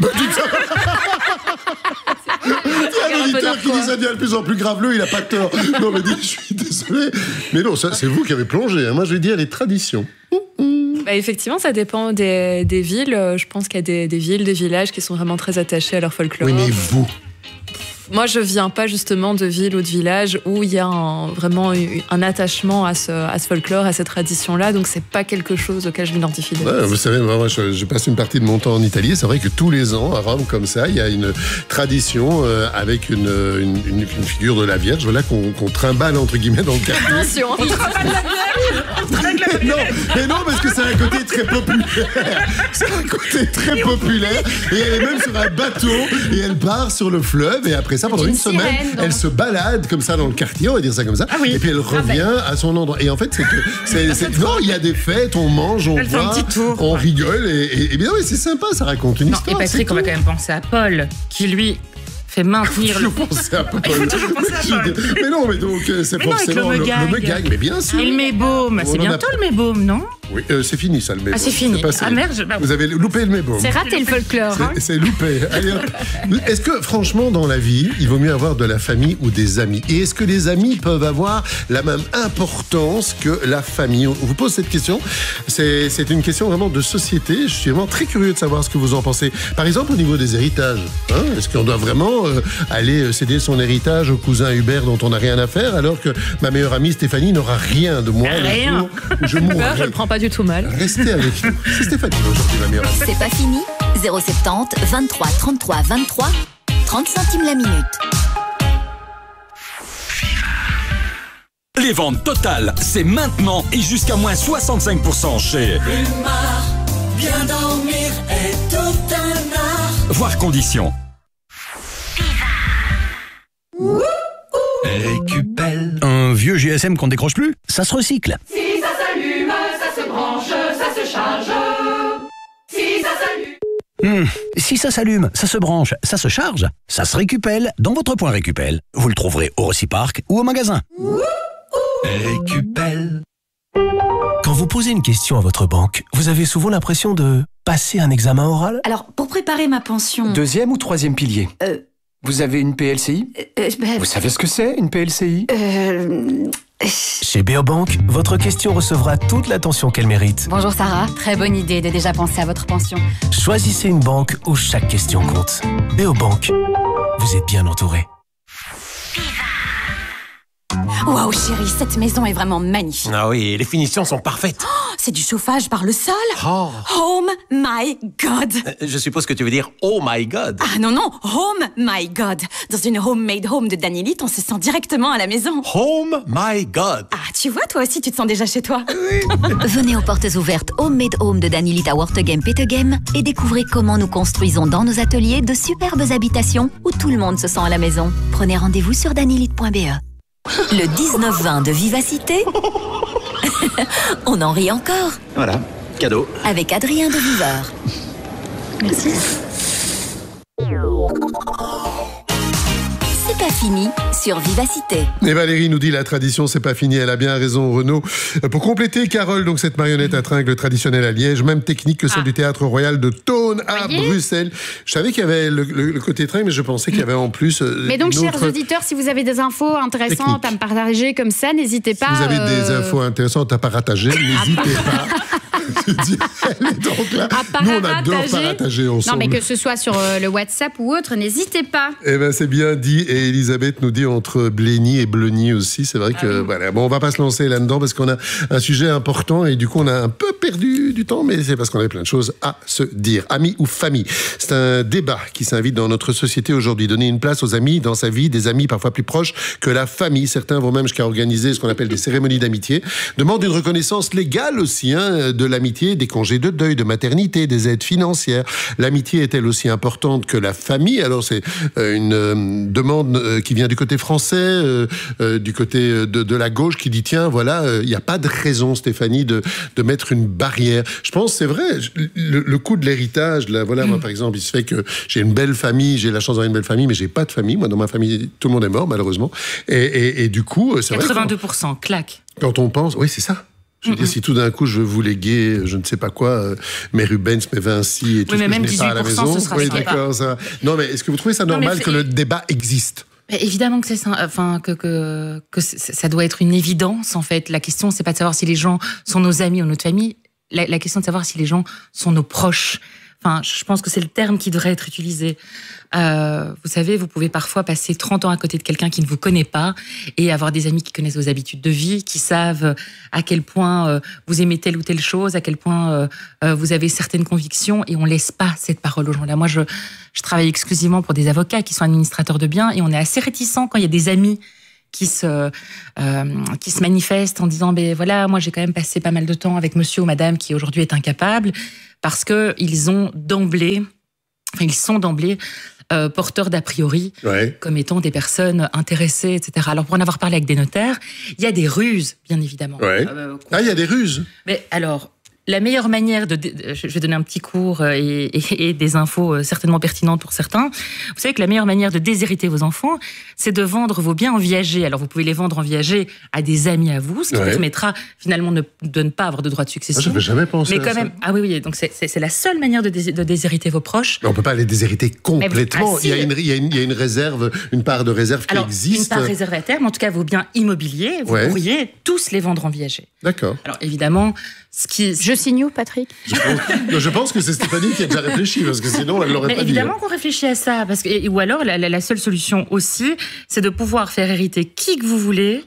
Il y a un auditeur qui dit ça devient de plus en plus graveleux, il n'a pas tort. Non, mais dis, je suis désolé. Mais non, ça, c'est vous qui avez plongé. Hein. Moi, je vais dire les traditions. Bah, effectivement, ça dépend des, des villes. Je pense qu'il y a des, des villes, des villages qui sont vraiment très attachés à leur folklore. Oui, mais vous Moi, je viens pas justement de villes ou de villages où il y a un, vraiment un attachement à ce, à ce folklore, à cette tradition-là. Donc, c'est pas quelque chose auquel je m'identifie. Ouais, vous savez, moi, je, je passe une partie de mon temps en Italie. C'est vrai que tous les ans, à Rome, comme ça, il y a une tradition euh, avec une, une, une, une figure de la Vierge, voilà, qu'on, qu'on trimballe entre guillemets dans le quartier. Attention, on trimballe la Vierge. Non, mais non, parce que c'est un côté très populaire. C'est un côté très populaire. Et elle est même sur un bateau et elle part sur le fleuve et après ça, pendant une, une semaine, sirène, elle se balade comme ça dans le quartier, on va dire ça comme ça. Ah oui. Et puis elle revient ah ben. à son endroit. Et en fait, c'est que c'est, c'est, non, il y a des fêtes, on mange, on voit, on rigole et, et, et bien oui, c'est sympa, ça raconte une non, histoire. Et Patrick, on va quand même penser à Paul, qui lui fait maintenir le. Penser à Paul. Il faut toujours penser à Paul. Mais non, mais donc c'est mais forcément non, le, le megag, mais bien sûr. Et le mébaume, c'est bientôt a... le mébaume, non? Oui, euh, c'est fini ça, le mébaume. Ah, c'est fini. C'est ah merde, je... Vous avez loupé le mébaume. C'est raté le folklore. C'est, c'est loupé. Allez, hop. Est-ce que, franchement, dans la vie, il vaut mieux avoir de la famille ou des amis? Et est-ce que les amis peuvent avoir la même importance que la famille? On vous pose cette question. C'est, c'est une question vraiment de société. Je suis vraiment très curieux de savoir ce que vous en pensez. Par exemple, au niveau des héritages. Hein, est-ce qu'on doit vraiment euh, aller céder son héritage au cousin Hubert dont on n'a rien à faire, alors que ma meilleure amie Stéphanie n'aura rien de moi? Rien. Je mourrai. Je le prends pas du tout mal. Restez avec nous. C'est Stéphanie aujourd'hui, ma meilleure amie. C'est pas fini. zéro soixante-dix, vingt-trois, trente-trois, vingt-trois, trente centimes la minute. Les ventes totales, c'est maintenant et jusqu'à moins soixante-cinq pour cent chez Rumar. Bien dormir est tout un art. Voir conditions. Récupelle. Un vieux G S M qu'on décroche plus, ça se recycle. Si ça s'allume, ça se branche, ça se charge. Si ça s'allume. Hmm. Si ça s'allume, ça se branche, ça se charge, ça se récupelle dans votre point Récupelle. Vous le trouverez au Reciparc ou au magasin. Récupelle. Quand vous posez une question à votre banque, vous avez souvent l'impression de passer un examen oral? Alors, pour préparer ma pension... Deuxième ou troisième pilier Euh... Vous avez une P L C I euh, ben... Vous savez ce que c'est, une P L C I Euh... Chez Beobank, votre question recevra toute l'attention qu'elle mérite. Bonjour Sarah, très bonne idée de déjà penser à votre pension. Choisissez une banque où chaque question compte. Beobank, vous êtes bien entouré. Waouh chérie, cette maison est vraiment magnifique. Ah oui, les finitions sont parfaites. Oh, c'est du chauffage par le sol. Oh. Home my God. Euh, je suppose que tu veux dire oh my God. Ah non, non, home my God. Dans une homemade home de Danielite, on se sent directement à la maison. Home my God. Ah, tu vois, toi aussi, tu te sens déjà chez toi. Venez aux portes ouvertes Homemade Home de Danielite à Wortegem Petegem et découvrez comment nous construisons dans nos ateliers de superbes habitations où tout le monde se sent à la maison. Prenez rendez-vous sur danielite point b e. Le dix-neuf vingt de Vivacité. On en rit encore. Voilà, cadeau. Avec Adrien de Viveur. Merci. C'est pas fini sur Vivacité. Et Valérie nous dit la tradition c'est pas fini, elle a bien raison Renaud. Pour compléter, Carole, donc cette marionnette à tringles traditionnelle à Liège, même technique que celle ah. du Théâtre Royal de Tone à Voyez Bruxelles. Je savais qu'il y avait le, le, le côté tringle, mais je pensais qu'il y avait en plus... Euh, mais donc, chers autre... auditeurs, si vous avez des infos intéressantes technique. à me partager comme ça, n'hésitez pas. Si vous avez euh... des infos intéressantes à partager, n'hésitez pas. Donc là, à nous, on adore paratager. paratager ensemble. Non, mais que ce soit sur euh, le WhatsApp ou autre, n'hésitez pas. Eh ben c'est bien dit. Et Elisabeth nous dit entre Blény et Bleny aussi. C'est vrai que Ah oui. voilà. Bon, on va pas se lancer là-dedans parce qu'on a un sujet important et du coup on a un peu perdu du temps, mais c'est parce qu'on avait plein de choses à se dire. Amis ou famille, c'est un débat qui s'invite dans notre société aujourd'hui. Donner une place aux amis dans sa vie, des amis parfois plus proches que la famille. Certains vont même jusqu'à organiser ce qu'on appelle des cérémonies d'amitié. Demandent une reconnaissance légale aussi hein, de l'amitié, des congés de deuil, de maternité, des aides financières. L'amitié est-elle aussi importante que la famille? Alors c'est euh, une euh, demande euh, qui vient du côté français, euh, euh, du côté de, de la gauche, qui dit tiens voilà, il euh, n'y a pas de raison, Stéphanie, de, de mettre une barrière. Je pense c'est vrai. Le, le coup de l'héritage, là, voilà, mmh. moi par exemple, il se fait que j'ai une belle famille, j'ai la chance d'avoir une belle famille, mais j'ai pas de famille. Moi, dans ma famille, tout le monde est mort malheureusement. Et, et, et du coup, c'est vrai. quatre-vingt-deux pour cent, claque. Quand on pense, oui, c'est ça. Je veux mm-hmm. dire, si tout d'un coup je veux vous léguer, je ne sais pas quoi, euh, mes Rubens, mes Vinci et tout oui, ce mais que même je n'ai pas à la maison. ce sera oui, d'accord, ça. Non, mais est-ce que vous trouvez ça normal que le débat existe? Mais évidemment que c'est ça, enfin que que que ça doit être une évidence en fait. La question c'est pas de savoir si les gens sont nos amis ou notre famille. La, la question de savoir si les gens sont nos proches. Enfin, je pense que c'est le terme qui devrait être utilisé. Euh, vous savez, vous pouvez parfois passer trente ans à côté de quelqu'un qui ne vous connaît pas et avoir des amis qui connaissent vos habitudes de vie, qui savent à quel point euh, vous aimez telle ou telle chose, à quel point euh, euh, vous avez certaines convictions, et on laisse pas cette parole aux gens-là. Moi, je, je travaille exclusivement pour des avocats qui sont administrateurs de biens, et on est assez réticents quand il y a des amis qui se, euh, qui se manifestent en disant ben voilà, moi j'ai quand même passé pas mal de temps avec monsieur ou madame qui aujourd'hui est incapable, parce qu'ils ont d'emblée, ils sont d'emblée euh, porteurs d'a priori, ouais. comme étant des personnes intéressées, et cetera. Alors pour en avoir parlé avec des notaires, il y a des ruses, bien évidemment. Ouais. Euh, ah, il y a des ruses. Mais alors, la meilleure manière de... Je vais donner un petit cours et, et, et des infos certainement pertinentes pour certains. Vous savez que la meilleure manière de déshériter vos enfants, c'est de vendre vos biens en viager. Alors, vous pouvez les vendre en viager à des amis à vous, ce qui ouais. permettra finalement de, de ne pas avoir de droit de succession. Ah, je n'avais jamais pensé Mais quand à ça. même, ah oui, oui, donc c'est, c'est, c'est la seule manière de, dés, de déshériter vos proches. Mais on ne peut pas les déshériter complètement. Ah, si. il, y a une, il, y a une, il y a une réserve, une part de réserve Alors, qui existe. Une part réservée à terme, en tout cas vos biens immobiliers, vous ouais. pourriez tous les vendre en viager. D'accord. Alors, évidemment... Ce qui... Je signe où, Patrick? je pense, je pense que c'est Stéphanie qui a déjà réfléchi, parce que sinon, elle l'aurait mais pas évidemment dit. qu'on réfléchit à ça. Parce que, ou alors, la, la, la seule solution aussi, c'est de pouvoir faire hériter qui que vous voulez,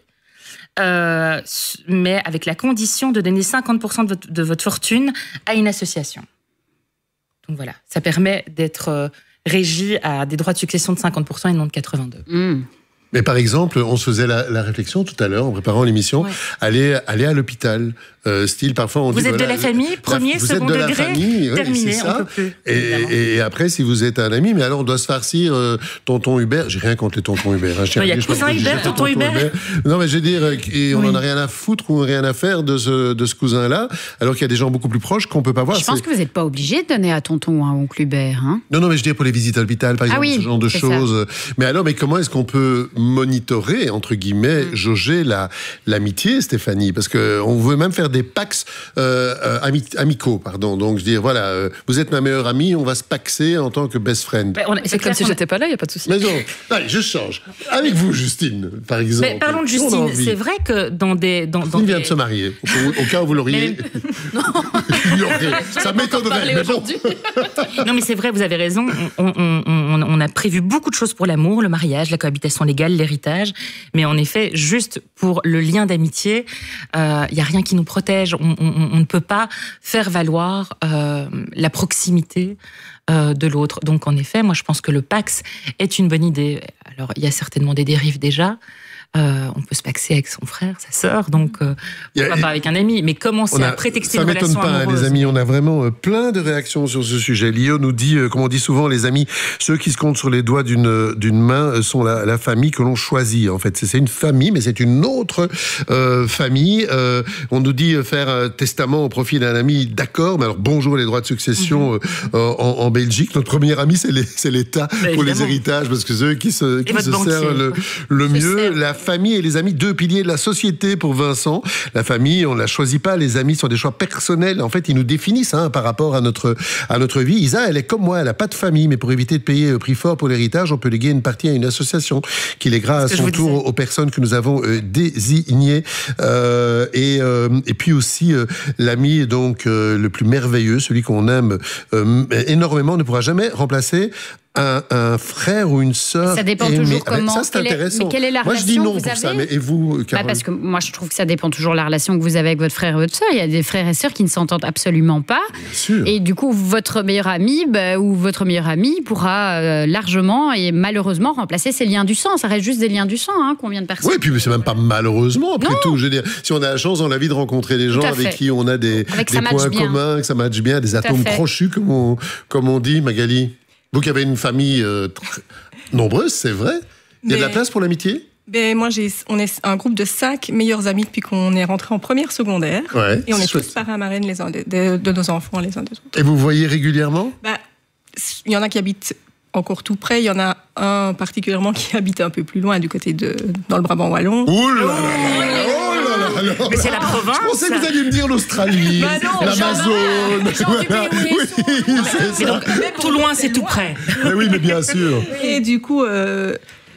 euh, mais avec la condition de donner cinquante pour cent de votre, de votre fortune à une association. Donc voilà, ça permet d'être euh, régi à des droits de succession de cinquante pour cent et non de quatre-vingt-deux pour cent. Mmh. Mais par exemple, on se faisait la, la réflexion tout à l'heure en préparant l'émission, ouais. aller, aller à l'hôpital. Euh, style, parfois on vous dit... êtes voilà, de la famille, premier, la, second degré, famille, terminé, oui, on peut plus. Et, et après, si vous êtes un ami, mais alors on doit se farcir euh, tonton Hubert. J'ai rien contre les tontons Hubert. Hein, il y a cousin Hubert, tonton Hubert. Hubert. Non, mais je veux dire, et on n'en oui. a rien à foutre ou rien à faire de ce, de ce cousin-là, alors qu'il y a des gens beaucoup plus proches qu'on peut pas voir. Je pense que vous n'êtes pas obligé de donner à tonton ou à oncle Hubert. Hein. Non, non, mais je dis pour les visites à l'hôpital, par exemple, ah oui, ce genre de choses. Ça. Mais alors, mais comment est-ce qu'on peut monitorer, entre guillemets, mm. jauger la, l'amitié, Stéphanie? Parce qu'on veut même faire des pax euh, euh, ami, amicaux, pardon. Donc, je dis, voilà, euh, vous êtes ma meilleure amie, on va se paxer en tant que best friend. Mais on a, c'est comme si j'étais pas là, il n'y a pas de souci. Mais non, allez, je change. Avec vous, Justine, par exemple. Mais parlons de Justine. C'est vrai que dans des... Dans, Justine dans vient des... de se marier. Au, au cas où vous l'auriez... Mais... non. Ça m'étonnerait, mais bon. Non, mais c'est vrai, vous avez raison. On, on, on, on a prévu beaucoup de choses pour l'amour, le mariage, la cohabitation légale, l'héritage. Mais en effet, juste pour le lien d'amitié, il euh, n'y a rien qui nous protège. On, on, on ne peut pas faire valoir euh, la proximité euh, de l'autre. Donc, en effet, moi, je pense que le Pax est une bonne idée. Alors, il y a certainement des dérives déjà. Euh, on peut se paxer avec son frère, sa sœur, donc euh, pourquoi a, pas avec un ami, mais commencer a, à prétexter une relation amoureuse. Ça m'étonne pas, les amis, on a vraiment euh, plein de réactions sur ce sujet. Lio nous dit, euh, comme on dit souvent, les amis, ceux qui se comptent sur les doigts d'une, d'une main euh, sont la, la famille que l'on choisit. En fait, c'est, c'est une famille, mais c'est une autre euh, famille. Euh, on nous dit faire un testament au profit d'un ami, d'accord, mais alors bonjour les droits de succession mm-hmm. euh, en, en Belgique. Notre premier ami, c'est, les, c'est l'État bah, pour évidemment. Les héritages, parce que ceux qui se, Et tout se votre sert banquier. le, le mieux. La famille et les amis, deux piliers de la société pour Vincent. La famille, on ne la choisit pas. Les amis sont des choix personnels. En fait, ils nous définissent hein, par rapport à notre, à notre vie. Isa, elle est comme moi, elle n'a pas de famille, mais pour éviter de payer le prix fort pour l'héritage, on peut léguer une partie à une association qui lèguera à son tour aux personnes que nous avons euh, désignées. Euh, et, euh, et puis aussi, euh, l'ami donc euh, le plus merveilleux, celui qu'on aime euh, énormément, ne pourra jamais remplacer Un, un frère ou une sœur. Ça dépend aimé. toujours Ah ben, comment. ça, c'est quelle est- intéressant. mais quelle est la moi, je relation dis non que vous pour avez ça. Mais et vous, Bah, Carole? parce que moi, je trouve que ça dépend toujours de la relation que vous avez avec votre frère et votre sœur. Il y a des frères et sœurs qui ne s'entendent absolument pas. sûr. Et du coup, votre meilleur ami bah, ou votre meilleure amie pourra euh, largement et malheureusement remplacer ces liens du sang. Ça reste juste des liens du sang. Hein. Combien de personnes Oui, puis c'est même pas malheureusement, après Non. tout. Je veux dire, si on a la chance dans la vie de rencontrer des gens à avec fait. qui on a des, Avec des ça match points bien. communs, que ça matche bien, des à atomes fait. crochus, comme on, comme on dit, Magali. Vous qui avez une famille euh, très nombreuse, c'est vrai. Il y a de la Mais- place pour l'amitié? Ben, moi, j'ai, on est un groupe de cinq meilleurs amis depuis qu'on est rentré en première secondaire. Ouais, et on c'est est chouette. tous parrains marraines les uns de, de- de nos enfants, les uns des autres. Et vous voyez régulièrement? Ben, il y en a qui habitent encore tout près. Il y en a un particulièrement qui habite un peu plus loin, du côté de dans le Brabant wallon. Ouh là là là là, oh là là là là. Mais c'est la province. Je pensais que vous alliez me dire l'Australie, Bah non, l'Amazone. j'en ai- Voilà. Oui, c'est Mais ça. donc, tout loin, c'est tout près. Mais oui, mais bien sûr. Et du coup, euh,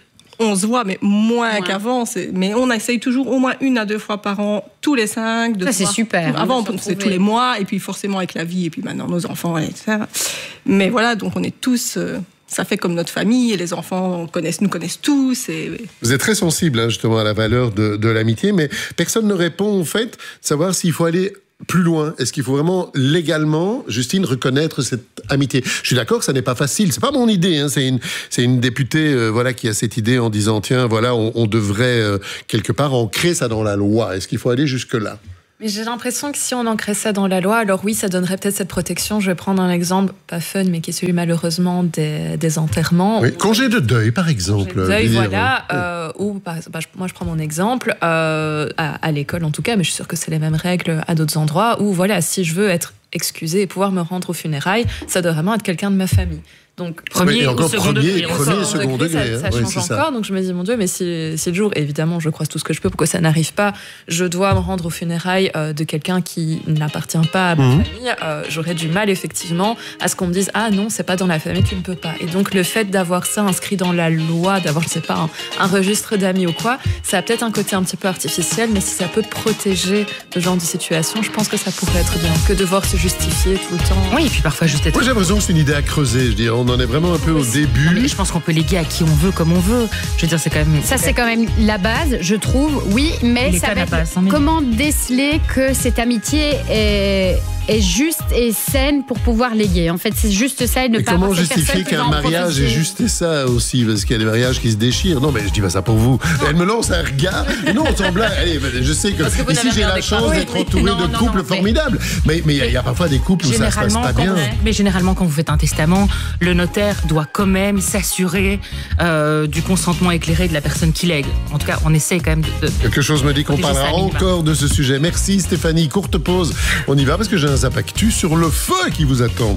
on se voit, mais moins qu'avant. c'est- Mais on essaye toujours au moins une à deux fois par an, tous les cinq. De Ça, se c'est voir. super, hein, Avant, de se on faisait tous retrouver. les mois, et puis forcément avec la vie, et puis maintenant nos enfants, et cetera. Mais voilà, donc on est tous. euh, ça fait comme notre famille, et les enfants connaissent, nous connaissent tous. Et... Vous êtes très sensible hein, justement à la valeur de, de l'amitié, mais personne ne répond en fait, savoir s'il faut aller plus loin. Est-ce qu'il faut vraiment légalement, Justine, reconnaître cette amitié? Je suis d'accord que ça n'est pas facile. C'est pas mon idée. Hein. C'est une, c'est une députée, euh, voilà, qui a cette idée en disant tiens, voilà, on, on devrait euh, quelque part ancrer ça dans la loi. Est-ce qu'il faut aller jusque là? Mais j'ai l'impression que si on ancrait ça dans la loi, alors oui, ça donnerait peut-être cette protection. Je vais prendre un exemple, pas fun, mais qui est celui malheureusement des, des enterrements. Oui, congé de deuil, par exemple. Deuil, Dire, voilà. euh, Euh, ou par exemple, bah, je- moi je prends mon exemple euh, à, à l'école en tout cas, mais je suis sûre que c'est les mêmes règles à d'autres endroits. Où voilà, si je veux être excusée et pouvoir me rendre aux funérailles, ça doit vraiment être quelqu'un de ma famille. Donc Premier et encore ou second premier, degré, premier et encore. second degré. ça, hein. ça Oui, change c'est ça. encore. Donc je me dis, mon Dieu, mais si, si le jour, évidemment, je croise tout ce que je peux pour que ça n'arrive pas, je dois me rendre aux funérailles euh, de quelqu'un qui n'appartient pas à ma Mhm. famille, euh, j'aurais du mal, effectivement, à ce qu'on me dise, ah non, c'est pas dans la famille, tu ne peux pas. Et donc le fait d'avoir ça inscrit dans la loi, d'avoir, je sais pas, un, un registre d'amis ou quoi, ça a peut-être un côté un petit peu artificiel, mais si ça peut te protéger de ce genre de situation, je pense que ça pourrait être bien, que devoir se justifier tout le temps. Oui, et puis parfois juste être. Moi, j'ai l'impression que c'est une idée à creuser. Je veux dire, on en est vraiment un peu au début. Non, mais je pense qu'on peut léguer à qui on veut, comme on veut. Je veux dire, c'est quand même. Ça, c'est quand même la base, je trouve, oui, mais L'État ça va n'a être pas cent mille. comment déceler que cette amitié est, est juste et saine pour pouvoir léguer. En fait, c'est juste ça et ne Et pas comment avoir cette justifier personne qui va qu'un en mariage profiter. est juste ça aussi? Parce qu'il y a des mariages qui se déchirent. Non, mais je dis pas ça pour vous. Elle me lance un regard. Non, sans blague. Allez, je sais que, Parce que vous ici n'avez j'ai rien la déclaré. chance Oui, d'être oui. entouré Non, de non, couples non, mais- formidables. Mais mais il y, a- il y a parfois des couples où ça se passe Généralement, pas quand bien. on- mais généralement, quand vous faites un testament, le notaire doit quand même s'assurer euh, du consentement éclairé de la personne qui lègue. En tout cas, on essaie quand même de. de- Quelque chose me dit qu'on Protéger parlera ça à minima. encore de ce sujet. Merci Stéphanie. Courte pause. On y va parce que j'ai un zap actu sur le feu qui vous attend.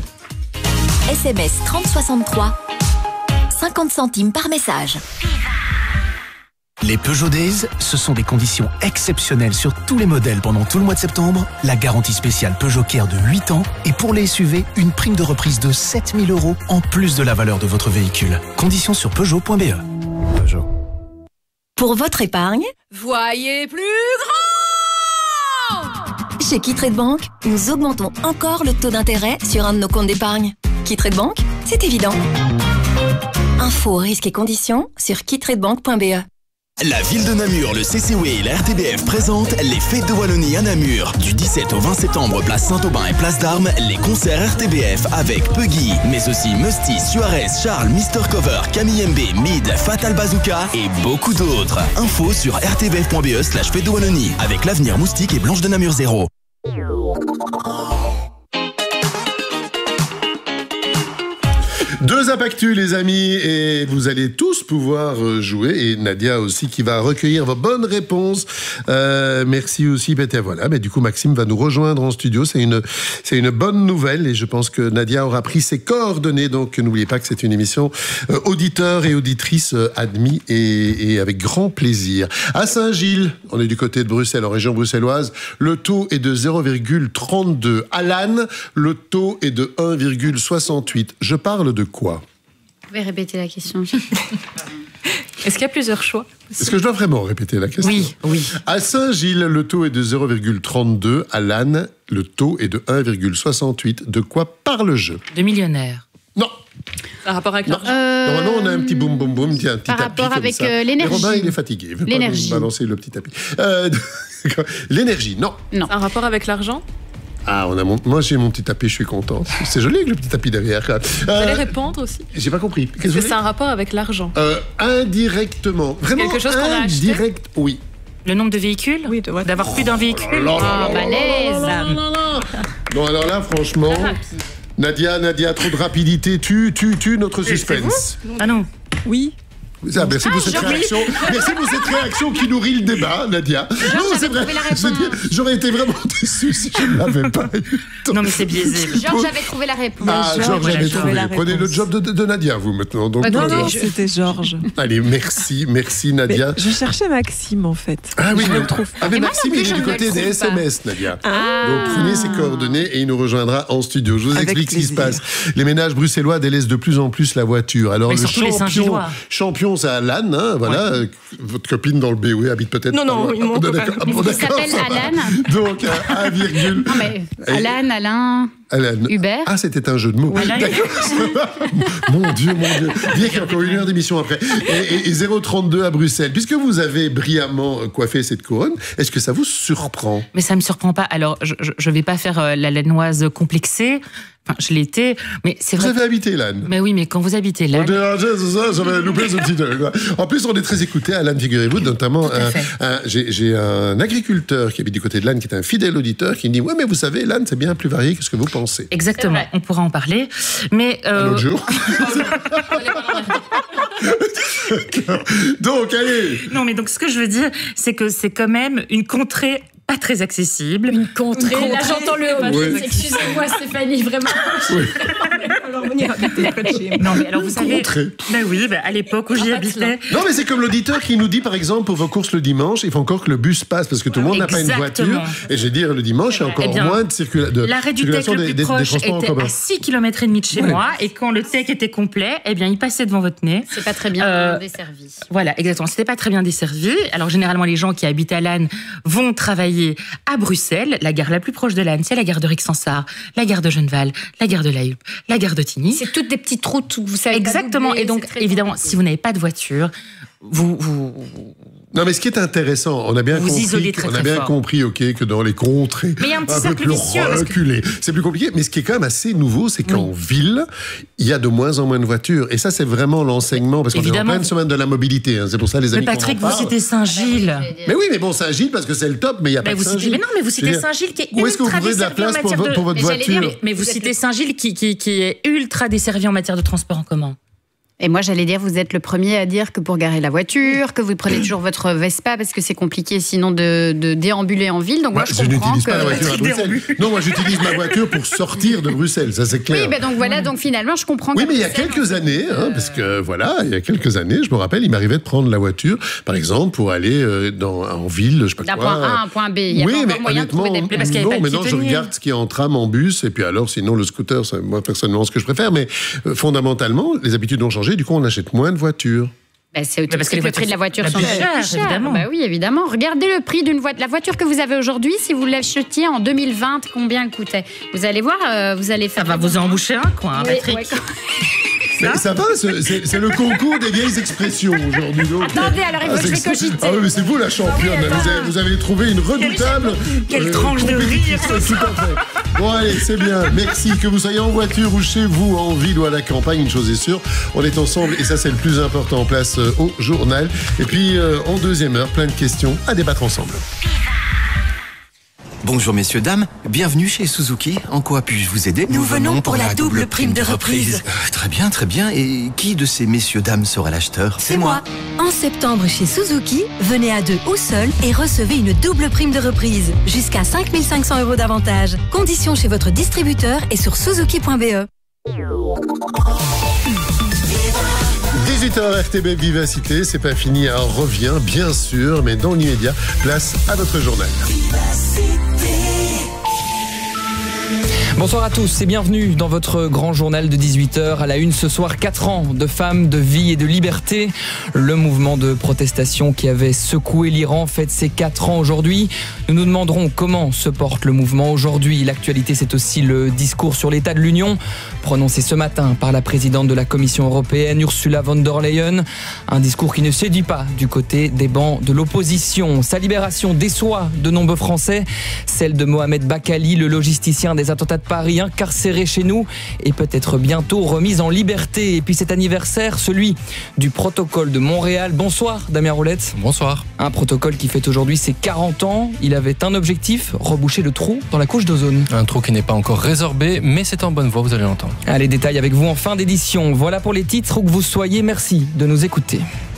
S M S trente soixante-trois, cinquante centimes par message. Les Peugeot Days, ce sont des conditions exceptionnelles sur tous les modèles pendant tout le mois de septembre. La garantie spéciale Peugeot Care de huit ans et pour les S U V, une prime de reprise de sept mille euros en plus de la valeur de votre véhicule. Conditions sur Peugeot point B E. Peugeot. Pour votre épargne, Voyez plus grand! chez Kittrade Bank, nous augmentons encore le taux d'intérêt sur un de nos comptes d'épargne. Kittrade Bank, c'est évident. Infos, risques et conditions sur kittradebank point B E. La ville de Namur, le C C W et la R T B F présentent les Fêtes de Wallonie à Namur. Du dix-sept au vingt septembre, place Saint-Aubin et place d'Armes, les concerts R T B F avec Puggy, mais aussi Musty, Suarez, Charles, mister Cover, Camille M B, Mid, Fatal Bazooka et beaucoup d'autres. Info sur r t b f point b e slash Fêtes de Wallonie avec l'avenir Moustique et Blanche de Namur zéro. Deuxième Zap Actu, les amis, et vous allez tous pouvoir jouer, et Nadia aussi qui va recueillir vos bonnes réponses. Euh, merci aussi, ben, voilà, mais du coup Maxime va nous rejoindre en studio, c'est une, c'est une bonne nouvelle, et je pense que Nadia aura pris ses coordonnées, donc n'oubliez pas que c'est une émission euh, auditeurs et auditrices euh, admis et, et avec grand plaisir. À Saint-Gilles, on est du côté de Bruxelles, en région bruxelloise, le taux est de zéro virgule trente-deux. À Lannes, le taux est de un virgule soixante-huit. Je parle de quoi ? Vous pouvez répéter la question. Est-ce qu'il y a plusieurs choix ? Est-ce que je dois vraiment répéter la question ? Oui, oui. À Saint-Gilles, le taux est de zéro virgule trente-deux. À Lannes, le taux est de un virgule soixante-huit. De quoi parle-je ? De millionnaires. Non. Un rapport avec l'argent. Euh, Normalement, on a un petit boum boum boum, tiens, un petit Par tapis rapport comme avec ça. euh, l'énergie. Et Robin, il est fatigué. Il veut L'énergie. pas nous balancer le petit tapis. Euh, l'énergie, non. Non. Un rapport avec l'argent ? Ah, on a mon... moi j'ai mon petit tapis, je suis content. C'est joli avec le petit tapis derrière. Euh, Vous allez répondre aussi ? J'ai pas compris. Est-ce Qu'est-ce que que c'est un rapport avec l'argent ? euh, Indirectement. Vraiment Quelque chose qu'on a acheté ? indirect, oui. Le nombre de véhicules ? Oui, de voitures. D'avoir plus d'un véhicule ? là là Ah, là balèze. Non, alors là, franchement, Nadia, Nadia, trop de rapidité, tu, tu, tu notre suspense. Ah non. Oui. Ah, merci pour cette Jean-Louis. réaction. Merci pour cette réaction qui nourrit le débat, Nadia. Georges avait trouvé la réponse. Je veux dire, j'aurais été vraiment déçu si je ne l'avais pas eu. Non, mais c'est biaisé. Georges avait trouvé la réponse. Ah, Georges avait trouvé. Prenez le job de, de, de Nadia, vous, maintenant. Donc, Non, euh, non, c'était Georges. Allez, merci, merci, Nadia. Mais je cherchais Maxime, en fait. Ah oui, je mais, le trouve pas. ah, mais Et moi Maxime, non plus, il est je du ne côté le des trouve S M S, Nadia. Ah. Donc prenez ses coordonnées et il nous rejoindra en studio. Je vous Avec explique ce qui se plaisir. passe. Les ménages bruxellois délaissent de plus en plus la voiture. Alors Mais le surtout les champion, Saint-Gillois. champion, c'est Alan, hein, voilà. Euh, Votre copine dans le B O E habite peut-être. Non, non, pas loin. ils m'ont Ah, bon, pas d'accord. fait. Ah, bon, Il d'accord, s'appelle ça va. Alan. Donc euh, un virgule. Non, mais Et- Alan, Alain. Alan. Hubert. Ah, c'était un jeu de mots. Alan. D'accord. Mon Dieu, mon Dieu. Bien qu'il y a encore une heure d'émission après. Et, et, et zéro trente-deux à Bruxelles. Puisque vous avez brillamment coiffé cette couronne, est-ce que ça vous surprend ? Mais ça me surprend pas. Alors, je, je, je vais pas faire euh, la lannoise complexée. Enfin, je l'étais, mais c'est Vous vrai. avez habité Lannes ? Mais oui, mais quand vous habitez là. On dit, ah, c'est ça, j'avais loupé ce petit truc. En plus, on est très écouté à Lannes, figurez-vous, notamment à un- fait. un- j'ai j'ai un agriculteur qui habite du côté de Lannes, qui est un fidèle auditeur, qui me dit, ouais, mais vous savez, Lannes, c'est bien plus varié que ce que vous pensez. Exactement, on pourra en parler. Mais Un euh, autre jour. Donc, allez. non, mais donc ce que je veux dire, c'est que c'est quand même une contrée pas très accessible. Une contrée. Là, j'entends le. Oui. Excusez-moi, Stéphanie, vraiment. Alors, venir habiter près de chez moi. Non, mais alors vous savez. Contrée. Ben oui, ben à l'époque où j'y habitais. Non, mais c'est comme l'auditeur qui nous dit, par exemple, pour vos courses le dimanche, il faut encore que le bus passe parce que tout le monde n'a pas une Exactement. voiture. Et j'ai dit, le dimanche, il y a encore Eh bien, moins de, circula- de L'arrêt du tech circulation le des, plus des- des proche transports en était commun. à six kilomètres et demi de chez Ouais. moi, et quand le tech était complet, eh bien, il passait devant votre nez. C'est pas très bien Euh, desservi. Voilà, exactement. C'était pas très bien desservi. Alors, généralement, les gens qui habitent à Lannes vont travailler à Bruxelles. La gare la plus proche de Lannes, c'est la gare de Rixensart, la gare de Genneval, la gare de La Hulpe, la gare de Tigny. C'est toutes des petites routes où vous savez. pas Exactement. doubler, Et donc, c'est très évidemment, compliqué. si vous n'avez pas de voiture, vous, vous, Non, mais ce qui est intéressant, on a bien Vous compris, isolez très, on a très bien fort. compris, ok, que dans les contrées, Mais il y a un petit peu cercle plus vicieux, parce que- reculé, c'est plus compliqué. Mais ce qui est quand même assez nouveau, c'est qu'en ville, il y a de moins en moins de voitures. Et ça, c'est vraiment l'enseignement, parce qu'on est en Évidemment. pleine semaine de la mobilité. Hein. C'est pour ça, les Mais amis. qu'on Patrick, en vous parle. citez Saint-Gilles. Mais oui, mais bon, Saint-Gilles, parce que c'est le top, mais il n'y a Mais pas vous de citez, Saint-Gilles. mais non, mais vous Je veux citez dire, Saint-Gilles qui est Où est-ce que vous ultra trouvez de la desservi en place pour, matière vo- de- pour votre Mais j'allais dire, voiture mais, mais vous citez Saint-Gilles qui, qui, qui est ultra desservi en matière de transport en commun. Et moi, j'allais dire, vous êtes le premier à dire que pour garer la voiture, que vous prenez toujours votre Vespa parce que c'est compliqué sinon de, de déambuler en ville. Donc moi, Moi, je je comprends n'utilise que. pas la voiture à Bruxelles. Non, moi, j'utilise ma voiture pour sortir de Bruxelles, ça c'est clair. Oui, ben donc voilà, donc finalement, je comprends. Oui, qu'à mais il y a Bruxelles, quelques années, hein, parce que voilà, il y a quelques années, je me rappelle, il m'arrivait de prendre la voiture, par exemple, pour aller euh, dans, en ville, je sais pas d'un quoi. point A à un point B, il y a Oui, pas mais encore moyen de trouver des honnêtement, places. parce qu'il y avait non, pas de maintenant je piétonnier. regarde ce qui est en tram, en bus, et puis alors, sinon, le scooter, c'est moi personnellement ce que je préfère, mais euh, fondamentalement, les habitudes ont changé, du coup, on achète moins de voitures. Ben, c'est parce que les le prix de la voiture voitures sont sont plus chères, évidemment. Bah oui, évidemment. Regardez le prix d'une voiture. La voiture que vous avez aujourd'hui, si vous l'achetiez en deux mille vingt, combien elle coûtait? Vous allez voir, euh, vous allez faire. Ça va vous emboucher un coin, hein, Oui, Patrick. ouais, Mais ça va, c'est- c'est c'est le concours des vieilles expressions aujourd'hui. donc. Attendez, alors il faut Ah, que je c'est- vais cogiter. Ah oui, mais c'est vous la championne. Ah oui, vous, avez, vous avez trouvé une redoutable. Quelle tranche de compétitrice, rire, tout à fait. Bon, allez, c'est bien. Merci. Que vous soyez en voiture ou chez vous, en ville ou à la campagne, une chose est sûre, on est ensemble et ça, c'est le plus important en place euh, au journal. Et puis, euh, en deuxième heure, plein de questions à débattre ensemble. Bonjour messieurs, dames, bienvenue chez Suzuki. En quoi puis-je vous aider? Nous venons pour la double prime de reprise. Euh, Très bien, très bien. Et qui de ces messieurs, dames sera l'acheteur? C'est moi. En septembre chez Suzuki, venez à deux ou seul et recevez une double prime de reprise. Jusqu'à cinq mille cinq cents euros d'avantage. Conditions chez votre distributeur et sur suzuki point b e. dix-huit heures R T B Vivacité, c'est pas fini, on revient bien sûr, mais dans l'immédiat, place à notre journal. Bonsoir à tous et bienvenue dans votre grand journal de dix-huit heures. À la une ce soir, quatre ans de femmes, de vie et de liberté. Le mouvement de protestation qui avait secoué l'Iran fête ses quatre ans aujourd'hui. Nous nous demanderons comment se porte le mouvement aujourd'hui. L'actualité, c'est aussi le discours sur l'état de l'Union, prononcé ce matin par la présidente de la Commission européenne, Ursula von der Leyen. Un discours qui ne séduit pas du côté des bancs de l'opposition. Sa libération déçoit de nombreux Français. Celle de Mohamed Bakali, le logisticien des attentats de Paris, incarcéré chez nous et peut-être bientôt remis en liberté. Et puis cet anniversaire, celui du protocole de Montréal. Bonsoir Damien Roulette. Bonsoir. Un protocole qui fête aujourd'hui ses quarante ans. Il avait un objectif, reboucher le trou dans la couche d'ozone. Un trou qui n'est pas encore résorbé, mais c'est en bonne voie, vous allez l'entendre. Allez, détails avec vous en fin d'édition. Voilà pour les titres, où que vous soyez, merci de nous écouter.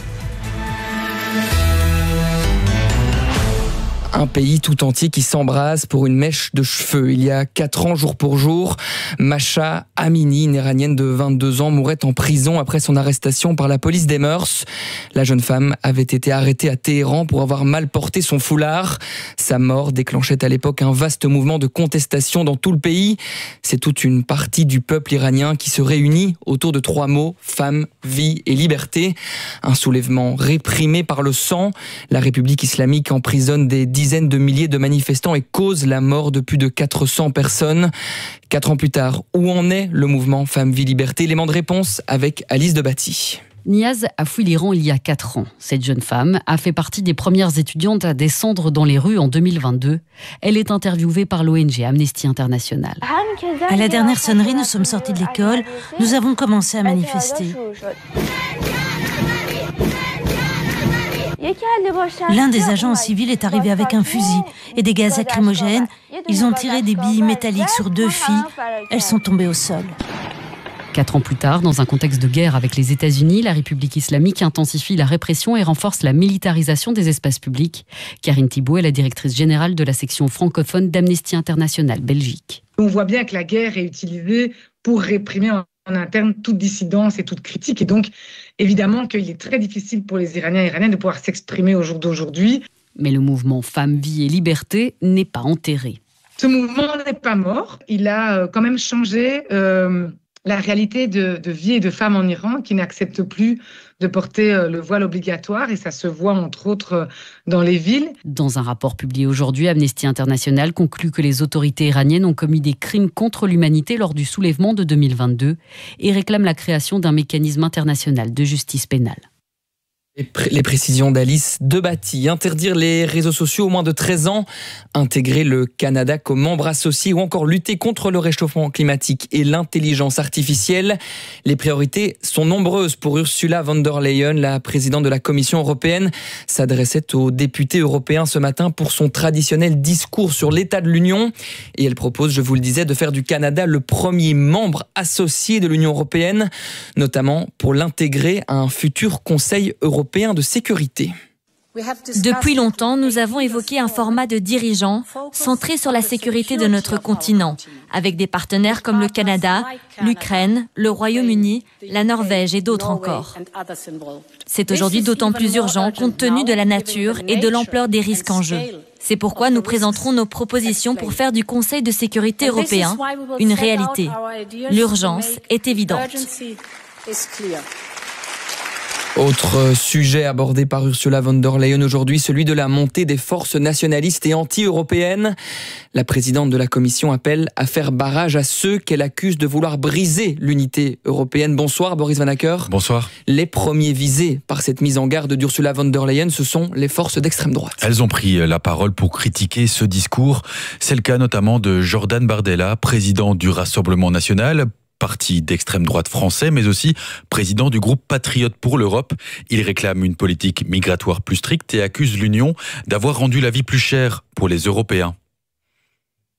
Un pays tout entier qui s'embrase pour une mèche de cheveux. Il y a quatre ans, jour pour jour, Masha Amini, une Iranienne de vingt-deux ans, mourait en prison après son arrestation par la police des mœurs. La jeune femme avait été arrêtée à Téhéran pour avoir mal porté son foulard. Sa mort déclenchait à l'époque un vaste mouvement de contestation dans tout le pays. C'est toute une partie du peuple iranien qui se réunit autour de trois mots: femme, vie et liberté. Un soulèvement réprimé par le sang. La République islamique emprisonne des dizaines de milliers de manifestants et cause la mort de plus de quatre cents personnes. Quatre ans plus tard, où en est le mouvement Femmes, Vie, Liberté? Élément de réponse avec Alice Debatty. Niaz a fui l'Iran il y a quatre ans. Cette jeune femme a fait partie des premières étudiantes à descendre dans les rues en deux mille vingt-deux. Elle est interviewée par l'O N G Amnesty International. À la dernière sonnerie, nous sommes sortis de l'école. Nous avons commencé à manifester. L'un des agents civils est arrivé avec un fusil et des gaz lacrymogènes. Ils ont tiré des billes métalliques sur deux filles. Elles sont tombées au sol. Quatre ans plus tard, dans un contexte de guerre avec les États-Unis, la République islamique intensifie la répression et renforce la militarisation des espaces publics. Karine Thibault est la directrice générale de la section francophone d'Amnesty International Belgique. On voit bien que la guerre est utilisée pour réprimer en en interne toute dissidence et toute critique. Et donc, évidemment qu'il est très difficile pour les Iraniens et Iraniennes de pouvoir s'exprimer au jour d'aujourd'hui. Mais le mouvement Femmes, Vie et Liberté n'est pas enterré. Ce mouvement n'est pas mort. Il a quand même changé euh, la réalité de, de vie et de femmes en Iran qui n'acceptent plus de porter le voile obligatoire, et ça se voit entre autres dans les villes. Dans un rapport publié aujourd'hui, Amnesty International conclut que les autorités iraniennes ont commis des crimes contre l'humanité lors du soulèvement de deux mille vingt-deux et réclame la création d'un mécanisme international de justice pénale. Les précisions d'Alice Debatty. Interdire les réseaux sociaux aux moins de treize ans, intégrer le Canada comme membre associé ou encore lutter contre le réchauffement climatique et l'intelligence artificielle. Les priorités sont nombreuses pour Ursula von der Leyen. La présidente de la Commission européenne s'adressait aux députés européens ce matin pour son traditionnel discours sur l'état de l'Union. Et elle propose, je vous le disais, de faire du Canada le premier membre associé de l'Union européenne, notamment pour l'intégrer à un futur Conseil européen de sécurité. Depuis longtemps, nous avons évoqué un format de dirigeants centré sur la sécurité de notre continent, avec des partenaires comme le Canada, l'Ukraine, le Royaume-Uni, la Norvège et d'autres encore. C'est aujourd'hui d'autant plus urgent compte tenu de la nature et de l'ampleur des risques en jeu. C'est pourquoi nous présenterons nos propositions pour faire du Conseil de sécurité européen une réalité. L'urgence est évidente. Autre sujet abordé par Ursula von der Leyen aujourd'hui, celui de la montée des forces nationalistes et anti-européennes. La présidente de la Commission appelle à faire barrage à ceux qu'elle accuse de vouloir briser l'unité européenne. Bonsoir Boris Van Acker. Bonsoir. Les premiers visés par cette mise en garde d'Ursula von der Leyen, ce sont les forces d'extrême droite. Elles ont pris la parole pour critiquer ce discours. C'est le cas notamment de Jordan Bardella, président du Rassemblement national, parti d'extrême droite français, mais aussi président du groupe Patriotes pour l'Europe. Il réclame une politique migratoire plus stricte et accuse l'Union d'avoir rendu la vie plus chère pour les Européens.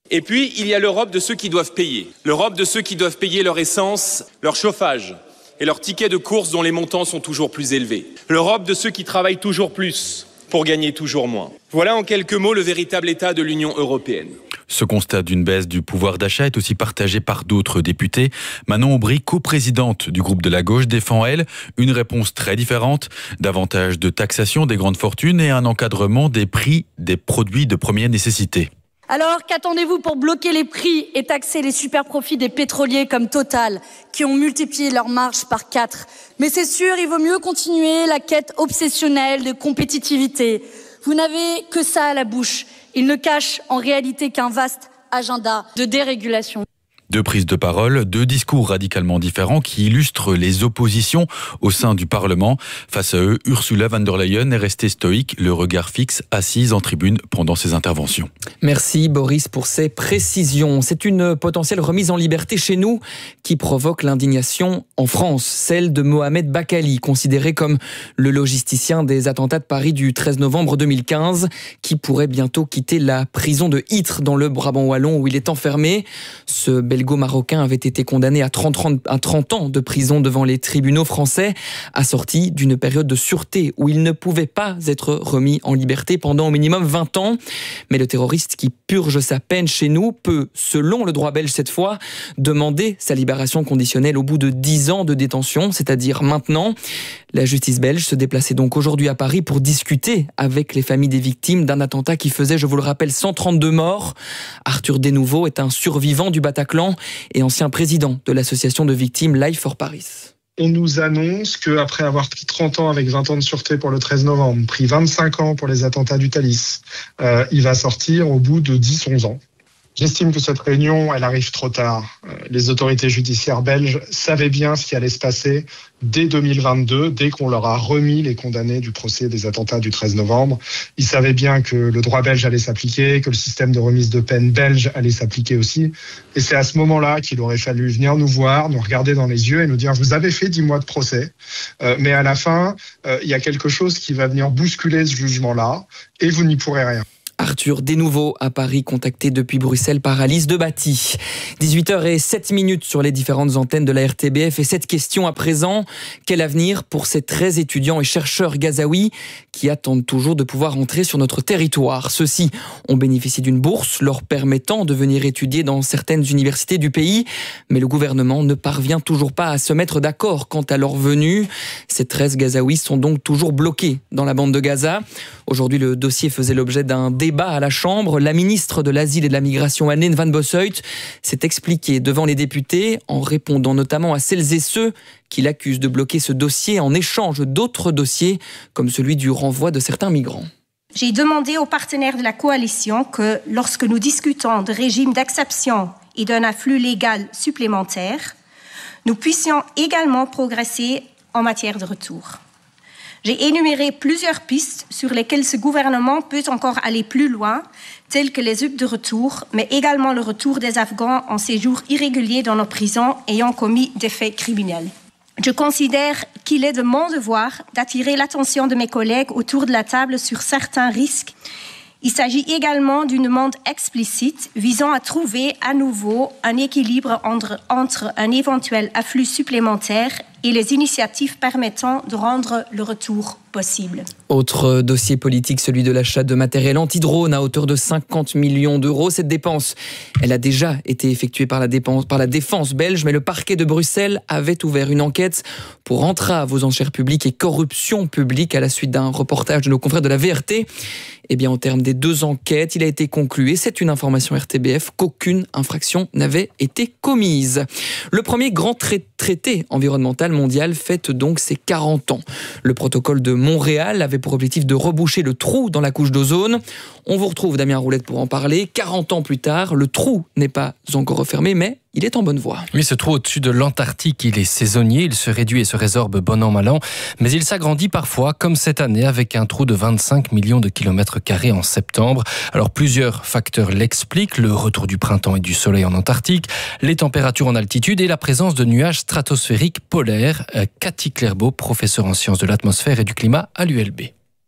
Et puis, il y a l'Europe de ceux qui doivent payer. L'Europe de ceux qui doivent payer leur essence, leur chauffage et leurs tickets de course dont les montants sont toujours plus élevés. L'Europe de ceux qui travaillent toujours plus pour gagner toujours moins. Voilà en quelques mots le véritable état de l'Union européenne. Ce constat d'une baisse du pouvoir d'achat est aussi partagé par d'autres députés. Manon Aubry, coprésidente du groupe de la gauche, défend, elle, une réponse très différente. Davantage de taxation des grandes fortunes et un encadrement des prix des produits de première nécessité. Alors, qu'attendez-vous pour bloquer les prix et taxer les super profits des pétroliers comme Total, qui ont multiplié leurs marges par quatre? Mais c'est sûr, il vaut mieux continuer la quête obsessionnelle de compétitivité. Vous n'avez que ça à la bouche. Il ne cache en réalité qu'un vaste agenda de dérégulation. Deux prises de parole, deux discours radicalement différents qui illustrent les oppositions au sein du Parlement. Face à eux, Ursula von der Leyen est restée stoïque, le regard fixe, assise en tribune pendant ses interventions. Merci Boris pour ces précisions. C'est une potentielle remise en liberté chez nous qui provoque l'indignation en France. Celle de Mohamed Bakali, considéré comme le logisticien des attentats de Paris du treize novembre deux mille quinze, qui pourrait bientôt quitter la prison de Ytre dans le Brabant wallon où il est enfermé. Ce belgo-marocain avait été condamné à trente ans de prison devant les tribunaux français, assorti d'une période de sûreté où il ne pouvait pas être remis en liberté pendant au minimum vingt ans. Mais le terroriste qui purge sa peine chez nous peut, selon le droit belge cette fois, demander sa libération conditionnelle au bout de dix ans de détention, c'est-à-dire maintenant. La justice belge se déplaçait donc aujourd'hui à Paris pour discuter avec les familles des victimes d'un attentat qui faisait, je vous le rappelle, cent trente-deux morts. Arthur Desnouveau est un survivant du Bataclan et ancien président de l'association de victimes Life for Paris. On nous annonce qu'après avoir pris trente ans avec vingt ans de sûreté pour le treize novembre, pris vingt-cinq ans pour les attentats du Thalys, euh, il va sortir au bout de dix à onze ans. J'estime que cette réunion, elle arrive trop tard. Les autorités judiciaires belges savaient bien ce qui allait se passer dès deux mille vingt-deux, dès qu'on leur a remis les condamnés du procès des attentats du treize novembre. Ils savaient bien que le droit belge allait s'appliquer, que le système de remise de peine belge allait s'appliquer aussi. Et c'est à ce moment-là qu'il aurait fallu venir nous voir, nous regarder dans les yeux et nous dire « Vous avez fait dix mois de procès, euh, mais à la fin, euh, il y a quelque chose qui va venir bousculer ce jugement-là et vous n'y pourrez rien ». Arthur Desnouveau à Paris, contacté depuis Bruxelles par Alice Debatty. dix-huit heures zéro sept sur les différentes antennes de la R T B F. Et cette question à présent, quel avenir pour ces treize étudiants et chercheurs gazaouis qui attendent toujours de pouvoir entrer sur notre territoire? Ceux-ci ont bénéficié d'une bourse leur permettant de venir étudier dans certaines universités du pays. Mais le gouvernement ne parvient toujours pas à se mettre d'accord quant à leur venue. Ces treize gazaouis sont donc toujours bloqués dans la bande de Gaza. Aujourd'hui, le dossier faisait l'objet d'un débat à la Chambre. La ministre de l'Asile et de la Migration, Anne Van Bossuyt, s'est expliquée devant les députés en répondant notamment à celles et ceux qui l'accusent de bloquer ce dossier en échange d'autres dossiers, comme celui du renvoi de certains migrants. J'ai demandé aux partenaires de la coalition que, lorsque nous discutons de régime d'exception et d'un afflux légal supplémentaire, nous puissions également progresser en matière de retour. J'ai énuméré plusieurs pistes sur lesquelles ce gouvernement peut encore aller plus loin, telles que les U P de retour, mais également le retour des Afghans en séjour irrégulier dans nos prisons ayant commis des faits criminels. Je considère qu'il est de mon devoir d'attirer l'attention de mes collègues autour de la table sur certains risques. Il s'agit également d'une demande explicite visant à trouver à nouveau un équilibre entre, entre un éventuel afflux supplémentaire et les initiatives permettant de rendre le retour possible. Autre dossier politique, celui de l'achat de matériel anti-drone à hauteur de cinquante millions d'euros. Cette dépense, elle a déjà été effectuée par la, dépense, par la défense belge, mais le parquet de Bruxelles avait ouvert une enquête pour entrave aux enchères publiques et corruption publique à la suite d'un reportage de nos confrères de la V R T. Eh bien, au terme des deux enquêtes, il a été conclu, et c'est une information R T B F, qu'aucune infraction n'avait été commise. Le premier grand traité environnemental mondial fête donc ses quarante ans. Le protocole de Montréal avait pour objectif de reboucher le trou dans la couche d'ozone. On vous retrouve, Damien Roulette, pour en parler. quarante ans plus tard, le trou n'est pas encore refermé, mais il est en bonne voie. Oui, ce trou au-dessus de l'Antarctique, il est saisonnier, il se réduit et se résorbe bon an, mal an, mais il s'agrandit parfois, comme cette année, avec un trou de vingt-cinq millions de kilomètres carrés en septembre. Alors plusieurs facteurs l'expliquent, le retour du printemps et du soleil en Antarctique, les températures en altitude et la présence de nuages stratosphériques polaires. Cathy Clairbeau, professeure en sciences de l'atmosphère et du climat à l'U L B.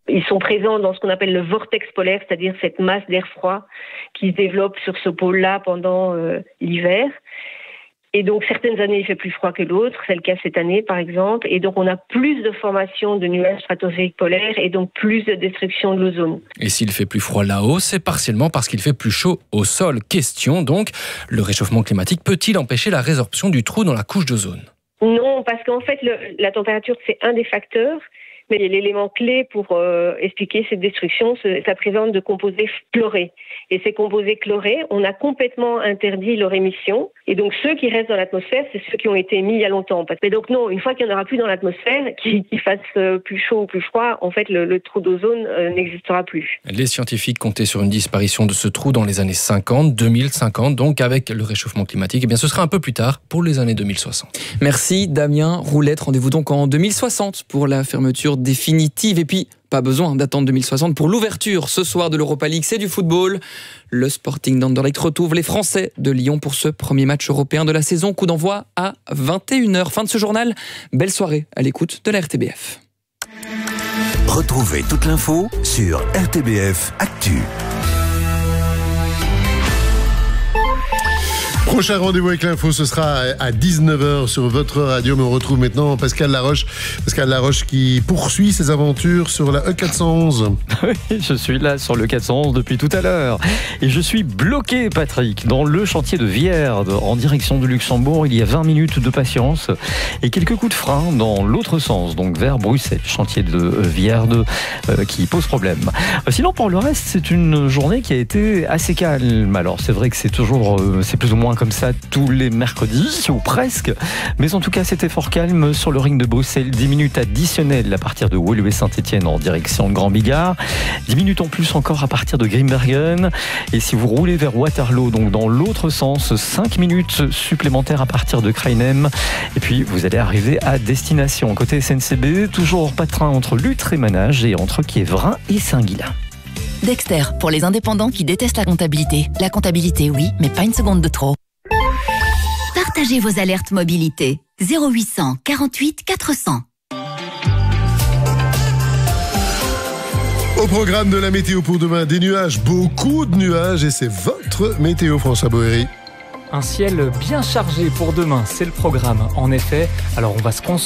Ils sont présents dans ce qu'on appelle le vortex polaire, c'est-à-dire cette masse d'air froid qui se développe sur ce pôle-là pendant euh, l'hiver. Et donc, certaines années, il fait plus froid que d'autres. C'est le cas cette année, par exemple. Et donc, on a plus de formation de nuages stratosphériques polaires et donc plus de destruction de l'ozone. Et s'il fait plus froid là-haut, c'est partiellement parce qu'il fait plus chaud au sol. Question donc, le réchauffement climatique peut-il empêcher la résorption du trou dans la couche d'ozone ? Non, parce qu'en fait, le, la température, c'est un des facteurs. Mais l'élément clé pour euh, expliquer cette destruction, c'est sa présence de composés chlorés. Et ces composés chlorés, on a complètement interdit leur émission. Et donc, ceux qui restent dans l'atmosphère, c'est ceux qui ont été émis il y a longtemps. Mais donc, non, une fois qu'il n'y en aura plus dans l'atmosphère, qu'il, qu'il fasse plus chaud ou plus froid, en fait, le, le trou d'ozone euh, n'existera plus. Les scientifiques comptaient sur une disparition de ce trou dans les années cinquante, deux mille cinquante. Donc, avec le réchauffement climatique, eh bien, ce sera un peu plus tard pour les années deux mille soixante. Merci Damien Roulette. Rendez-vous donc en deux mille soixante pour la fermeture définitive. Et puis, pas besoin d'attendre deux mille soixante pour l'ouverture ce soir de l'Europa League. C'est du football. Le Sporting d'Anderlecht retrouve les Français de Lyon pour ce premier match européen de la saison. Coup d'envoi à vingt et une heures. Fin de ce journal. Belle soirée à l'écoute de la R T B F. Retrouvez toute l'info sur R T B F Actu. Prochain rendez-vous avec l'info, ce sera à dix-neuf heures sur votre radio. Mais on retrouve maintenant Pascal Laroche. Pascal Laroche qui poursuit ses aventures sur la E quatre cent onze. Oui, je suis là sur le quatre cent onze depuis tout à l'heure. Et je suis bloqué, Patrick, dans le chantier de Vierde, en direction du Luxembourg. Il y a vingt minutes de patience et quelques coups de frein dans l'autre sens, donc vers Bruxelles. Chantier de Vierde euh, qui pose problème. Sinon, pour le reste, c'est une journée qui a été assez calme. Alors, c'est vrai que c'est toujours, euh, c'est plus ou moins comme ça tous les mercredis, ou presque. Mais en tout cas, c'était fort calme sur le ring de Bruxelles. dix minutes additionnelles à partir de Woluwe-Saint-Etienne en direction de Grand Bigard. dix minutes en plus encore à partir de Grimbergen. Et si vous roulez vers Waterloo, donc dans l'autre sens, cinq minutes supplémentaires à partir de Krainem. Et puis, vous allez arriver à destination. Côté S N C B, toujours pas de train entre Lutre et Manage et entre Kievrin et Saint-Guilain. Dexter, pour les indépendants qui détestent la comptabilité. La comptabilité, oui, mais pas une seconde de trop. Partagez vos alertes mobilité. zéro huit cent quarante-huit quatre cents. Au programme de la météo pour demain, des nuages, beaucoup de nuages, et c'est votre météo, François Boéry. Un ciel bien chargé pour demain, c'est le programme. En effet, alors on va se concentrer